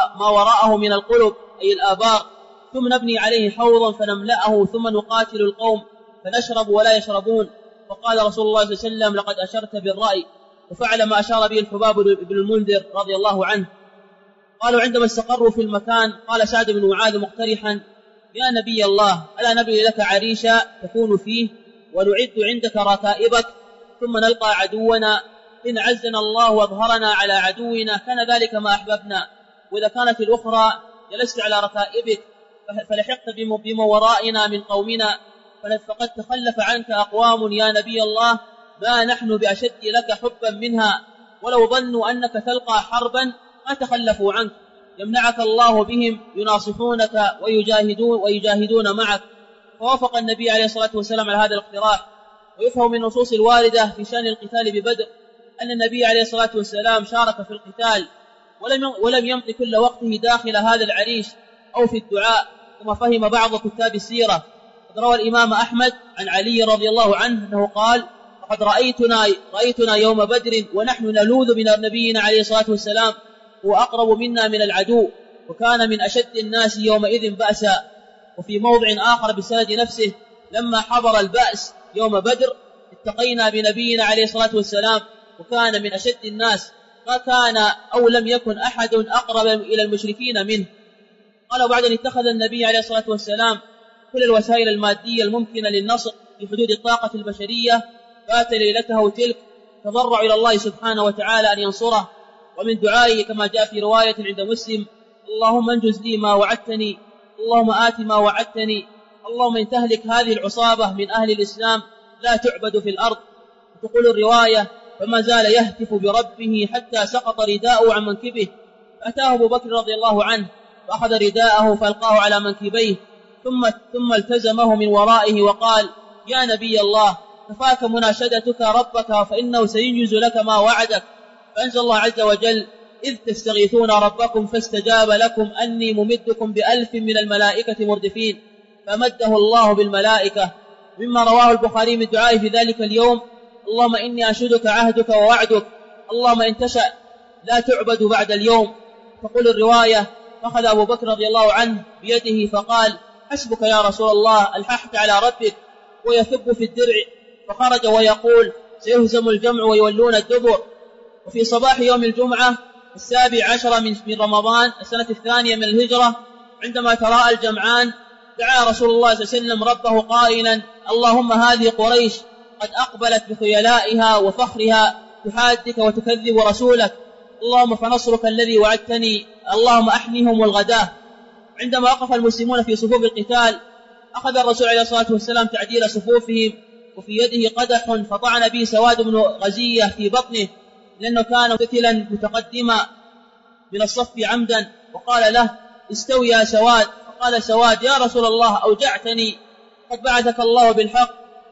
وراءه من القلب أي الآبار، ثم نبني عليه حوضا فنملأه، ثم نقاتل القوم فنشرب ولا يشربون. فقال رسول الله صلى الله عليه وسلم: لقد أشرت بالرأي. وفعل ما أشار به الحباب بن المنذر رضي الله عنه. قالوا عندما استقروا في المكان قال سعد بن معاذ مقترحا: يا نبي الله، ألا نبني لك عريشا تكون فيه ونعد عندك ركائبك، ثم نلقى عدونا، إن عزنا الله واظهرنا على عدونا كان ذلك ما أحببنا، وإذا كانت الأخرى جلست على ركائبك فلحقت بما ورائنا من قومنا، فقد تخلف عنك أقوام يا نبي الله ما نحن بأشد لك حبا منها، ولو ظنوا أنك تلقى حربا ما تخلفوا عنك، يمنعك الله بهم يناصحونك ويجاهدون معك. فوافق النبي عليه الصلاة والسلام على هذا الاقتراح. ويفهم من النصوص الواردة في شأن القتال ببدر أن النبي عليه الصلاة والسلام شارك في القتال ولم يمض كل وقته داخل هذا العريش أو في الدعاء، كما فهم بعض كتاب السيرة. قد روى الإمام أحمد عن علي رضي الله عنه أنه قال: وقد رأيتنا يوم بدر ونحن نلوذ من نبينا عليه الصلاة والسلام، هو أقرب منا من العدو، وكان من أشد الناس يومئذ بأسا. وفي موضع آخر بسند نفسه: لما حضر البأس يوم بدر التقينا بنبينا عليه الصلاة والسلام وكان من أشد الناس، ما كان أو لم يكن أحد أقرب إلى المشركين منه. قال: وبعد أن اتخذ النبي عليه الصلاة والسلام كل الوسائل المادية الممكنة للنصر في حدود الطاقة البشرية، بات ليلته تلك تضرع إلى الله سبحانه وتعالى أن ينصره، ومن دعائه كما جاء في رواية عند مسلم: اللهم انجز لي ما وعدتني، اللهم آت ما وعدتني، اللهم إن تهلك هذه العصابة من أهل الإسلام لا تعبد في الأرض. وتقول الرواية: فما زال يهتف بربه حتى سقط رداءه عن منكبه، فأتاه أبو بكر رضي الله عنه فأخذ رداءه فألقاه على منكبيه، ثم التزمه من ورائه وقال: يا نبي الله، كفاك مناشدتك ربك فإنه سينجز لك ما وعدك. فأنزل الله عز وجل: إذ تستغيثون ربكم فاستجاب لكم أني ممدكم ب1000 من الملائكة مردفين، فمده الله بالملائكة. مما رواه البخاري من دعائه في ذلك اليوم: اللهم إني أشهدك عهدك ووعدك، اللهم إن تشأ لا تعبد بعد اليوم. تقول الرواية: فأخذ أبو بكر رضي الله عنه بيده فقال: حسبك يا رسول الله، ألححت على ربك، ويثب في الدرع، فخرج ويقول: سيهزم الجمع ويولون الدبر. وفي صباح يوم الجمعة 17 من رمضان السنة 2 من الهجرة، عندما تراءى الجمعان، دعا رسول الله صلى الله عليه وسلم ربه قائلا: اللهم هذه قريش قد أقبلت بخيلائها وفخرها تحادك وتكذب رسولك، اللهم فنصرك الذي وعدتني، اللهم أحنهم الغداة. عندما وقف المسلمون في صفوف القتال أخذ الرسول عليه الصلاة والسلام تعديل صفوفهم، وفي يده قدح فطعن به سواد بن غزية في بطنه، لأنه كان مقتلا متقدما من الصف عمدا، وقال له: استوي يا سواد. فقال سواد: يا رسول الله، أوجعتني، قد بعثك الله بالحق،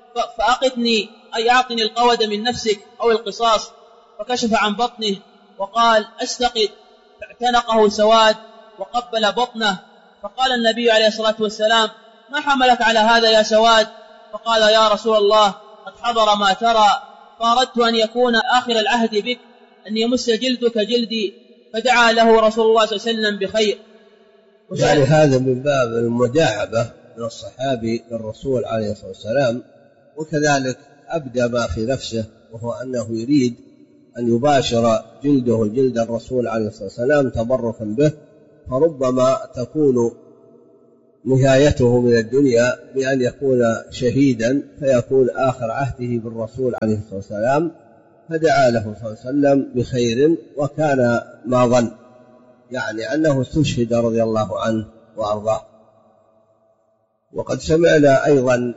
فأقتني أي أعطني القود من نفسك أو القصاص. فكشف عن بطنه وقال: أستقد. فاعتنقه سواد وقبل بطنه. فقال النبي عليه الصلاة والسلام: ما حملك على هذا يا سواد؟ فقال: يا رسول الله، قد حضر ما ترى، فأردت أن يكون آخر العهد بك أن يمس جلدك جلدي. فدعا له رسول الله صلى الله عليه وسلم بخير. يعني هذا من باب المداعبة من الصحابي للرسول عليه الصلاة والسلام، وكذلك أبدى ما في نفسه، وهو أنه يريد أن يباشر جلده جلد الرسول عليه الصلاة والسلام تبركا به فربما تكون نهايته من الدنيا بأن يكون شهيدا فيكون آخر عهده بالرسول عليه الصلاة والسلام، فدعا له صلى الله عليه وسلم بخير وكان ما ظن، يعني أنه استشهد رضي الله عنه وأرضاه. وقد سمعنا أيضا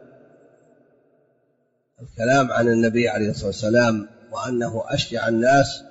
الكلام عن النبي عليه الصلاة والسلام وأنه أشجع الناس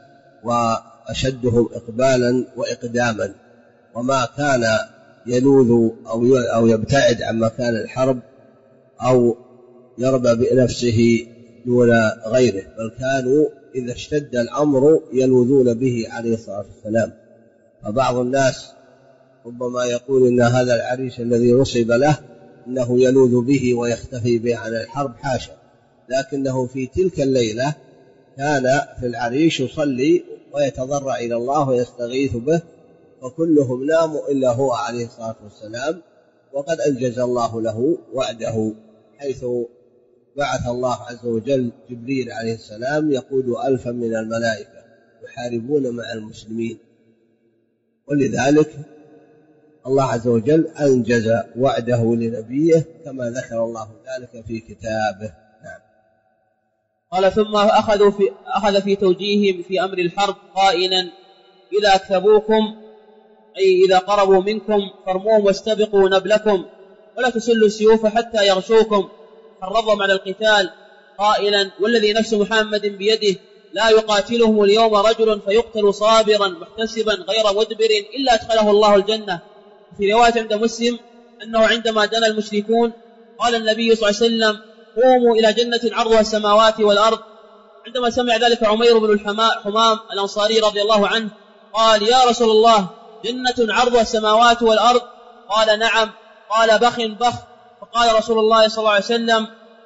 وأشدهم إقبالا وإقداما، وما كان يلوذ أو يبتعد عن مكان الحرب أو يربى بنفسه دون غيره، بل كانوا إذا اشتد الأمر يلوذون به عليه الصلاة والسلام. فبعض الناس ربما يقول إن هذا العريش الذي نصب له إنه يلوذ به ويختفي به عن الحرب، حاشا، لكنه في تلك الليلة كان في العريش يصلي ويتضرع إلى الله ويستغيث به، وكلهم ناموا إلا هو عليه الصلاة والسلام، وقد أنجز الله له وعده، حيث بعث الله عز وجل جبريل عليه السلام يقود 1000 من الملائكة يحاربون مع المسلمين، ولذلك الله عز وجل أنجز وعده لنبيه كما ذكر الله ذلك في كتابه. نعم. قال ثم أخذ في توجيههم في أمر الحرب قائلا: إذا أكذبوكم أي إذا قربوا منكم فارموهم واستبقوا نبلكم ولا تسلوا السيوف حتى يغشوكم، حرضهم على القتال قائلا: والذي نفس محمد بيده لا يقاتلهم اليوم رجل فيقتل صابرا محتسبا غير مدبر إلا أدخله الله الجنة. في رواية عند مسلم أنه عندما دنا المشركون قال النبي صلى الله عليه وسلم: قوموا إلى جنة عرضها السماوات والأرض. عندما سمع ذلك عمير بن حمام الأنصاري رضي الله عنه قال: يا رسول الله، جنة عرضها السماوات والأرض؟ قال: نعم. قال: بخ بخ. فقال رسول الله صلى الله عليه وسلم: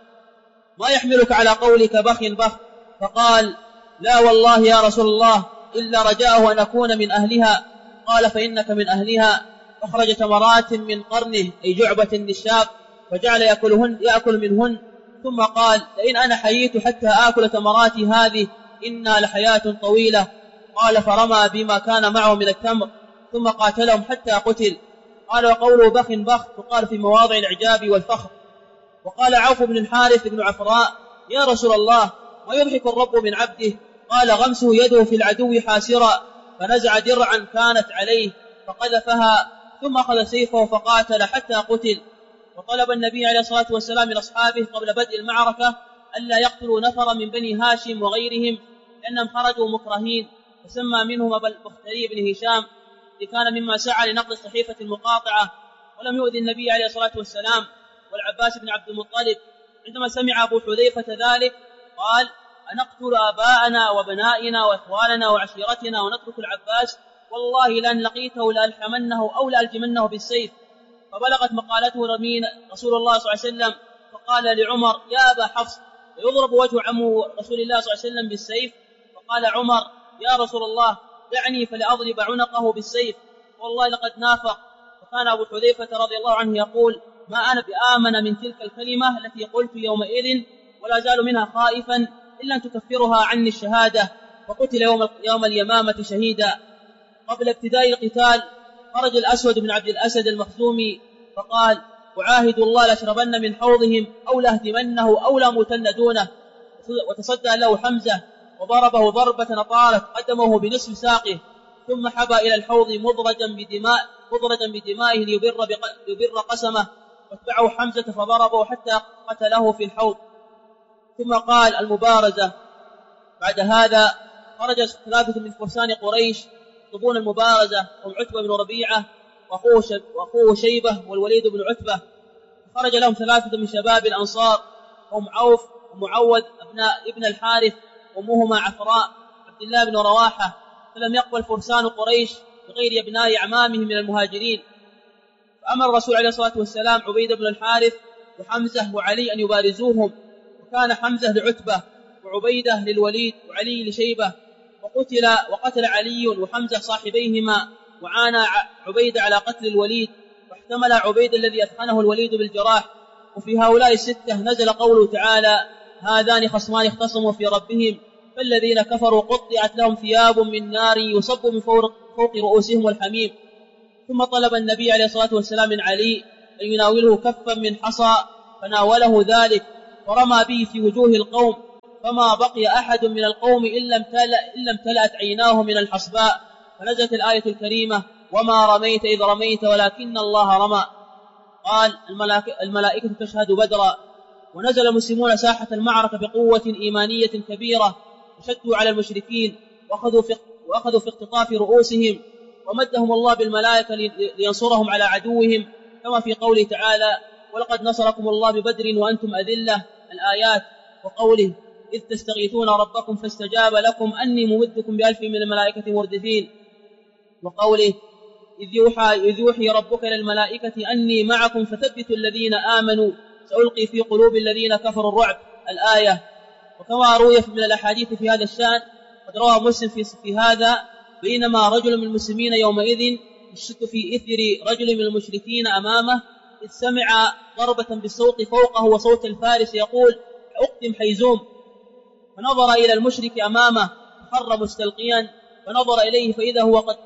ما يحملك على قولك بخ بخ؟ فقال: لا والله يا رسول الله إلا رجاءه أن أكون من أهلها. قال: فإنك من أهلها. فخرج تمرات من قرنه أي جعبة للشاب فجعل يأكل منهن، ثم قال: لئن أنا حييت حتى آكل تمراتي هذه إنها لحياة طويلة. قال: فرمى بما كان معه من التمر ثم قاتلهم حتى قتل. قال: وقوله بخ بخ تقال في مواضع الإعجاب والفخر. وقال عوف بن الحارث بن عفراء: يا رسول الله، ما يضحك الرب من عبده؟ قال: غمسه يده في العدو حاسرا، فنزع درعا كانت عليه فقذفها، ثم أخذ سيفه فقاتل حتى قتل. وطلب النبي عليه الصلاة والسلام من أصحابه قبل بدء المعركة ألا يقتلوا نفرا من بني هاشم وغيرهم لأنهم خرجوا مكرهين، فسمى منهم أبا البختري بن هشام كان مما سعى لنقل الصحيفة المقاطعة، ولم يؤذي النبي عليه الصلاة والسلام. والعباس بن عبد المطلب عندما سمع أبو حذيفة ذلك قال: أنقتل آباءنا وبنائنا وإخواننا وعشيرتنا ونترك العباس؟ والله لأن لقيته لألحمنه أو لألجمنه بالسيف. فبلغت مقالته رسول الله صلى الله عليه وسلم، فقال لعمر: يا أبا حفص، يضرب وجه عم رسول الله صلى الله عليه وسلم بالسيف؟ فقال عمر: يا رسول الله، دعني فلأضرب عنقه بالسيف، والله لقد نافق. وكان أبو حذيفة رضي الله عنه يقول: ما أنا بآمن من تلك الكلمة التي قلت يومئذ ولا زال منها خائفا إلا أن تكفرها عني الشهادة. وقتل يوم اليمامة شهيدا. قبل ابتداء القتال خرج الأسود بن عبد الأسد المخزومي فقال: أعاهد الله لأشربن من حوضهم أو لأهدمنه أو لأموتن دونه. وتصدى له حمزة وضربه ضربة طالت قدمه بنصف ساقه، ثم حبى إلى الحوض مضرجا بدمائه ليبر قسمه، واتبعه حمزة فضربه حتى قتله في الحوض. ثم قال: المبارزة. بعد هذا خرج 3 من فرسان قريش يطلبون المبارزة، هم عتبة بن ربيعة وأخوه شيبة والوليد بن عتبة. خرج لهم 3 من شباب الأنصار، هم عوف ومعوذ ابن الحارث وأمهما عفراء عبد الله بن رواحة. فلم يقبل فرسان قريش بغير ابناء أعمامهم من المهاجرين، فأمر الرسول عليه الصلاة والسلام عبيد بن الحارث وحمزة وعلي أن يبارزوهم، وكان حمزة لعتبة وعبيدة للوليد وعلي لشيبة. وقتل علي وحمزة صاحبيهما، وعانى عبيد على قتل الوليد، واحتمل عبيد الذي أثخنه الوليد بالجراح. وفي هؤلاء 6 نزل قوله تعالى: هذان خصمان اختصموا في ربهم فالذين كفروا قطعت لهم ثياب من نار يصب من فوق رؤوسهم الحميم ثم طلب النبي عليه الصلاة والسلام من علي أن يناوله كفا من حصى، فناوله ذلك ورمى به في وجوه القوم، فما بقي أحد من القوم إلا امتلأت عيناه من الحصباء، فنزلت الآية الكريمة: وما رميت إذ رميت ولكن الله رمى. قال: الملائكة تشهد بدرا. ونزل المسلمون ساحة المعركة بقوة إيمانية كبيرة، وشدوا على المشركين وأخذوا في اختطاف رؤوسهم، ومدهم الله بالملائكة لينصرهم على عدوهم، كما في قوله تعالى: ولقد نصركم الله ببدر وأنتم أذلة، الآيات. وقوله: إذ تستغيثون ربكم فاستجاب لكم أني ممدكم ب1000 من الملائكة مردفين. وقوله: إذ يوحي ربك للملائكة أني معكم فثبتوا الذين آمنوا سألقي في قلوب الذين كفروا الرعب، الآية. وكما روي من الأحاديث في هذا الشأن، قد روى مسلم في هذا: بينما رجل من المسلمين يومئذ يشت في إثر رجل من المشركين أمامه، إذ سمع ضربة بالصوت فوقه وصوت الفارس يقول: أقدم حيزوم. فنظر إلى المشرك أمامه فخر مستلقيا، فنظر إليه فإذا هو قد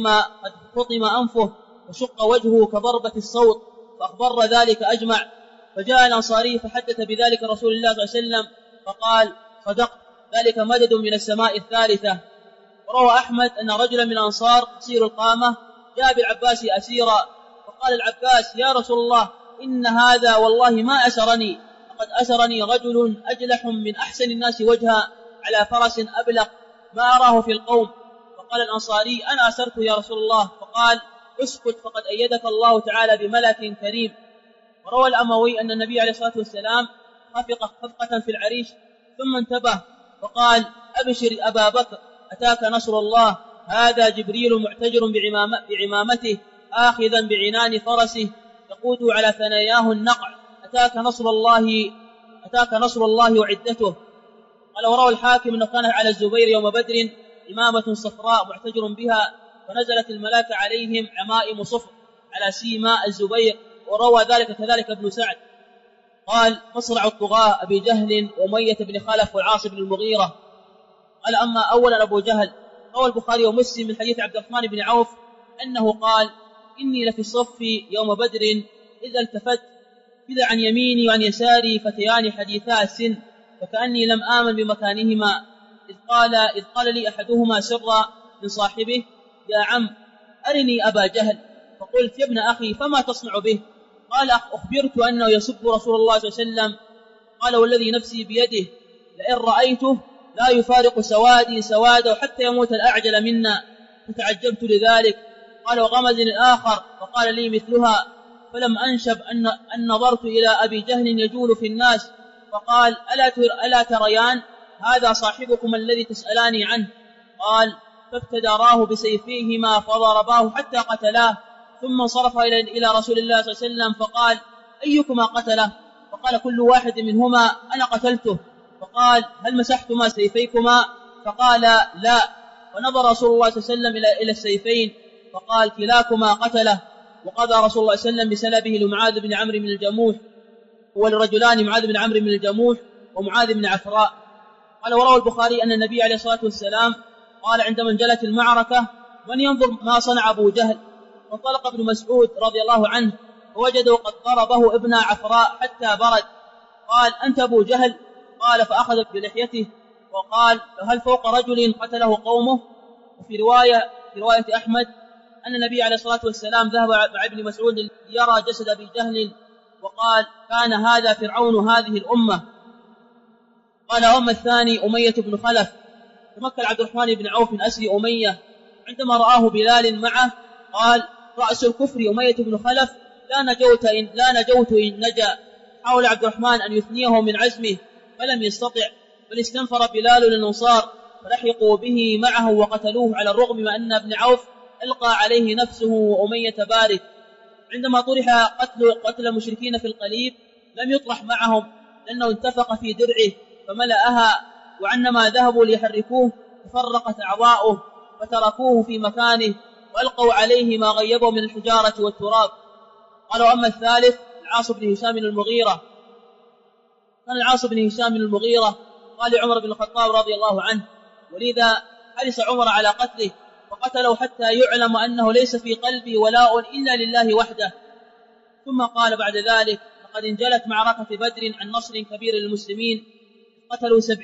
فطم أنفه وشق وجهه كضربة الصوت، فأخبر ذلك أجمع. فجاء الأنصاري فحدث بذلك رسول الله صلى الله عليه وسلم فقال: صدقت، ذلك مدد من السماء الثالثة. وروى أحمد أن رجلا من الأنصار قصير القامة جاء بالعباس أسيرا، فقال العباس: يا رسول الله، إن هذا والله ما أسرني، لقد أسرني رجل أجلح من أحسن الناس وجها على فرس أبلق ما أراه في القوم. فقال الأنصاري: أنا أسرت يا رسول الله. فقال: اسكت، فقد أيدك الله تعالى بملك كريم. وروى الأموي أن النبي عليه الصلاة والسلام خفق خفقة في العريش ثم انتبه وقال: أبشر أبا بكر، أتاك نصر الله، هذا جبريل معتجر بعمامته آخذا بعنان فرسه يقود على ثناياه النقع، أتاك نصر الله وعدته. قال: وروى الحاكم أنه كان على الزبير يوم بدر إمامة صفراء معتجر بها، فنزلت الملائكة عليهم عمائم صفر على سيما الزبير. وروى ذلك كذلك ابن سعد. قال: مصرع الطغاة أبي جهل وأمية بن خلف والعاص بن المغيرة. قال: أما أولا أبو جهل، روى البخاري ومسلم من حديث عبد الرحمن بن عوف أنه قال: إني لفي الصف يوم بدر إذا التفت إذا عن يميني وعن يساري فتيان حديثا السن، فكأني لم آمن بمكانهما، إذ قال لي أحدهما سرا من صاحبه: يا عم أرني أبا جهل. فقلت: يا ابن أخي، فما تصنع به؟ قال: أخبرت أنه يسب رسول الله صلى الله عليه وسلم. قال: والذي نفسي بيده لئن رأيته لا يفارق سوادي سواده حتى يموت الأعجل منا. فتعجبت لذلك. قال: وغمزني الآخر فقال لي مثلها، فلم أنشب أن نظرت إلى أبي جهل يجول في الناس، فقال: ألا تريان هذا صاحبكم الذي تسألاني عنه؟ قال: فابتدراه بسيفيهما فضرباه حتى قتلاه، ثم انصرف إلى رسول الله صلى الله عليه وسلم فقال: أيكما قتله؟ فقال كل واحد منهما: أنا قتلته. فقال: هل مسحتما سيفيكما؟ فقال: لا. ونظر رسول الله صلى الله عليه وسلم إلى السيفين فقال: كلاكما قتله. وقضى رسول الله صلى الله عليه وسلم بسلبه لمعاذ بن عمرو بن الجموح، ولرجلان معاذ بن عمرو بن الجموح ومعاذ بن عفراء. قال: وروى البخاري أن النبي عليه الصلاة والسلام قال عندما انجلت المعركة: من ينظر ما صنع أبو جهل؟ فانطلق ابن مسعود رضي الله عنه فوجده قد ضربه ابن عفراء حتى برد. قال: أنت أبو جهل؟ قال: فأخذ بلحيته وقال: هل فوق رجل قتله قومه؟ وفي رواية أحمد أن النبي عليه الصلاة والسلام ذهب مع ابن مسعود ليرى جسد أبي جهل وقال: كان هذا فرعون هذه الأمة. قال: أما الثاني أمية بن خلف. تمكن عبد الرحمن بن عوف من أسر أمية عندما رآه بلال معه قال: رأس الكفر أمية بن خلف، لا نجوت إن نجا. حاول عبد الرحمن أن يثنيه من عزمه فلم يستطع، بل استنفر بلال للأنصار فلحقوا به معه وقتلوه، على الرغم من أن ابن عوف ألقى عليه نفسه وأمية بارد. عندما طرح قتل المشركين في القليب لم يطرح معهم لأنه انتفق في درعه فملأها، وعندما ذهبوا ليحركوه تفرقت أعضاؤه فتركوه في مكانه وألقوا عليه ما غيبه من الحجارة والتراب. قالوا: أما الثالث العاص بن هشام المغيرة. كان العاص بن هشام المغيرة قال عمر بن الخطاب رضي الله عنه، ولذا حرص عمر على قتله، وقتلوا حتى يعلم أنه ليس في قلبي ولاء إلا لله وحده. ثم قال بعد ذلك: لقد انجلت معركة بدر عن نصر كبير للمسلمين، قتلوا 70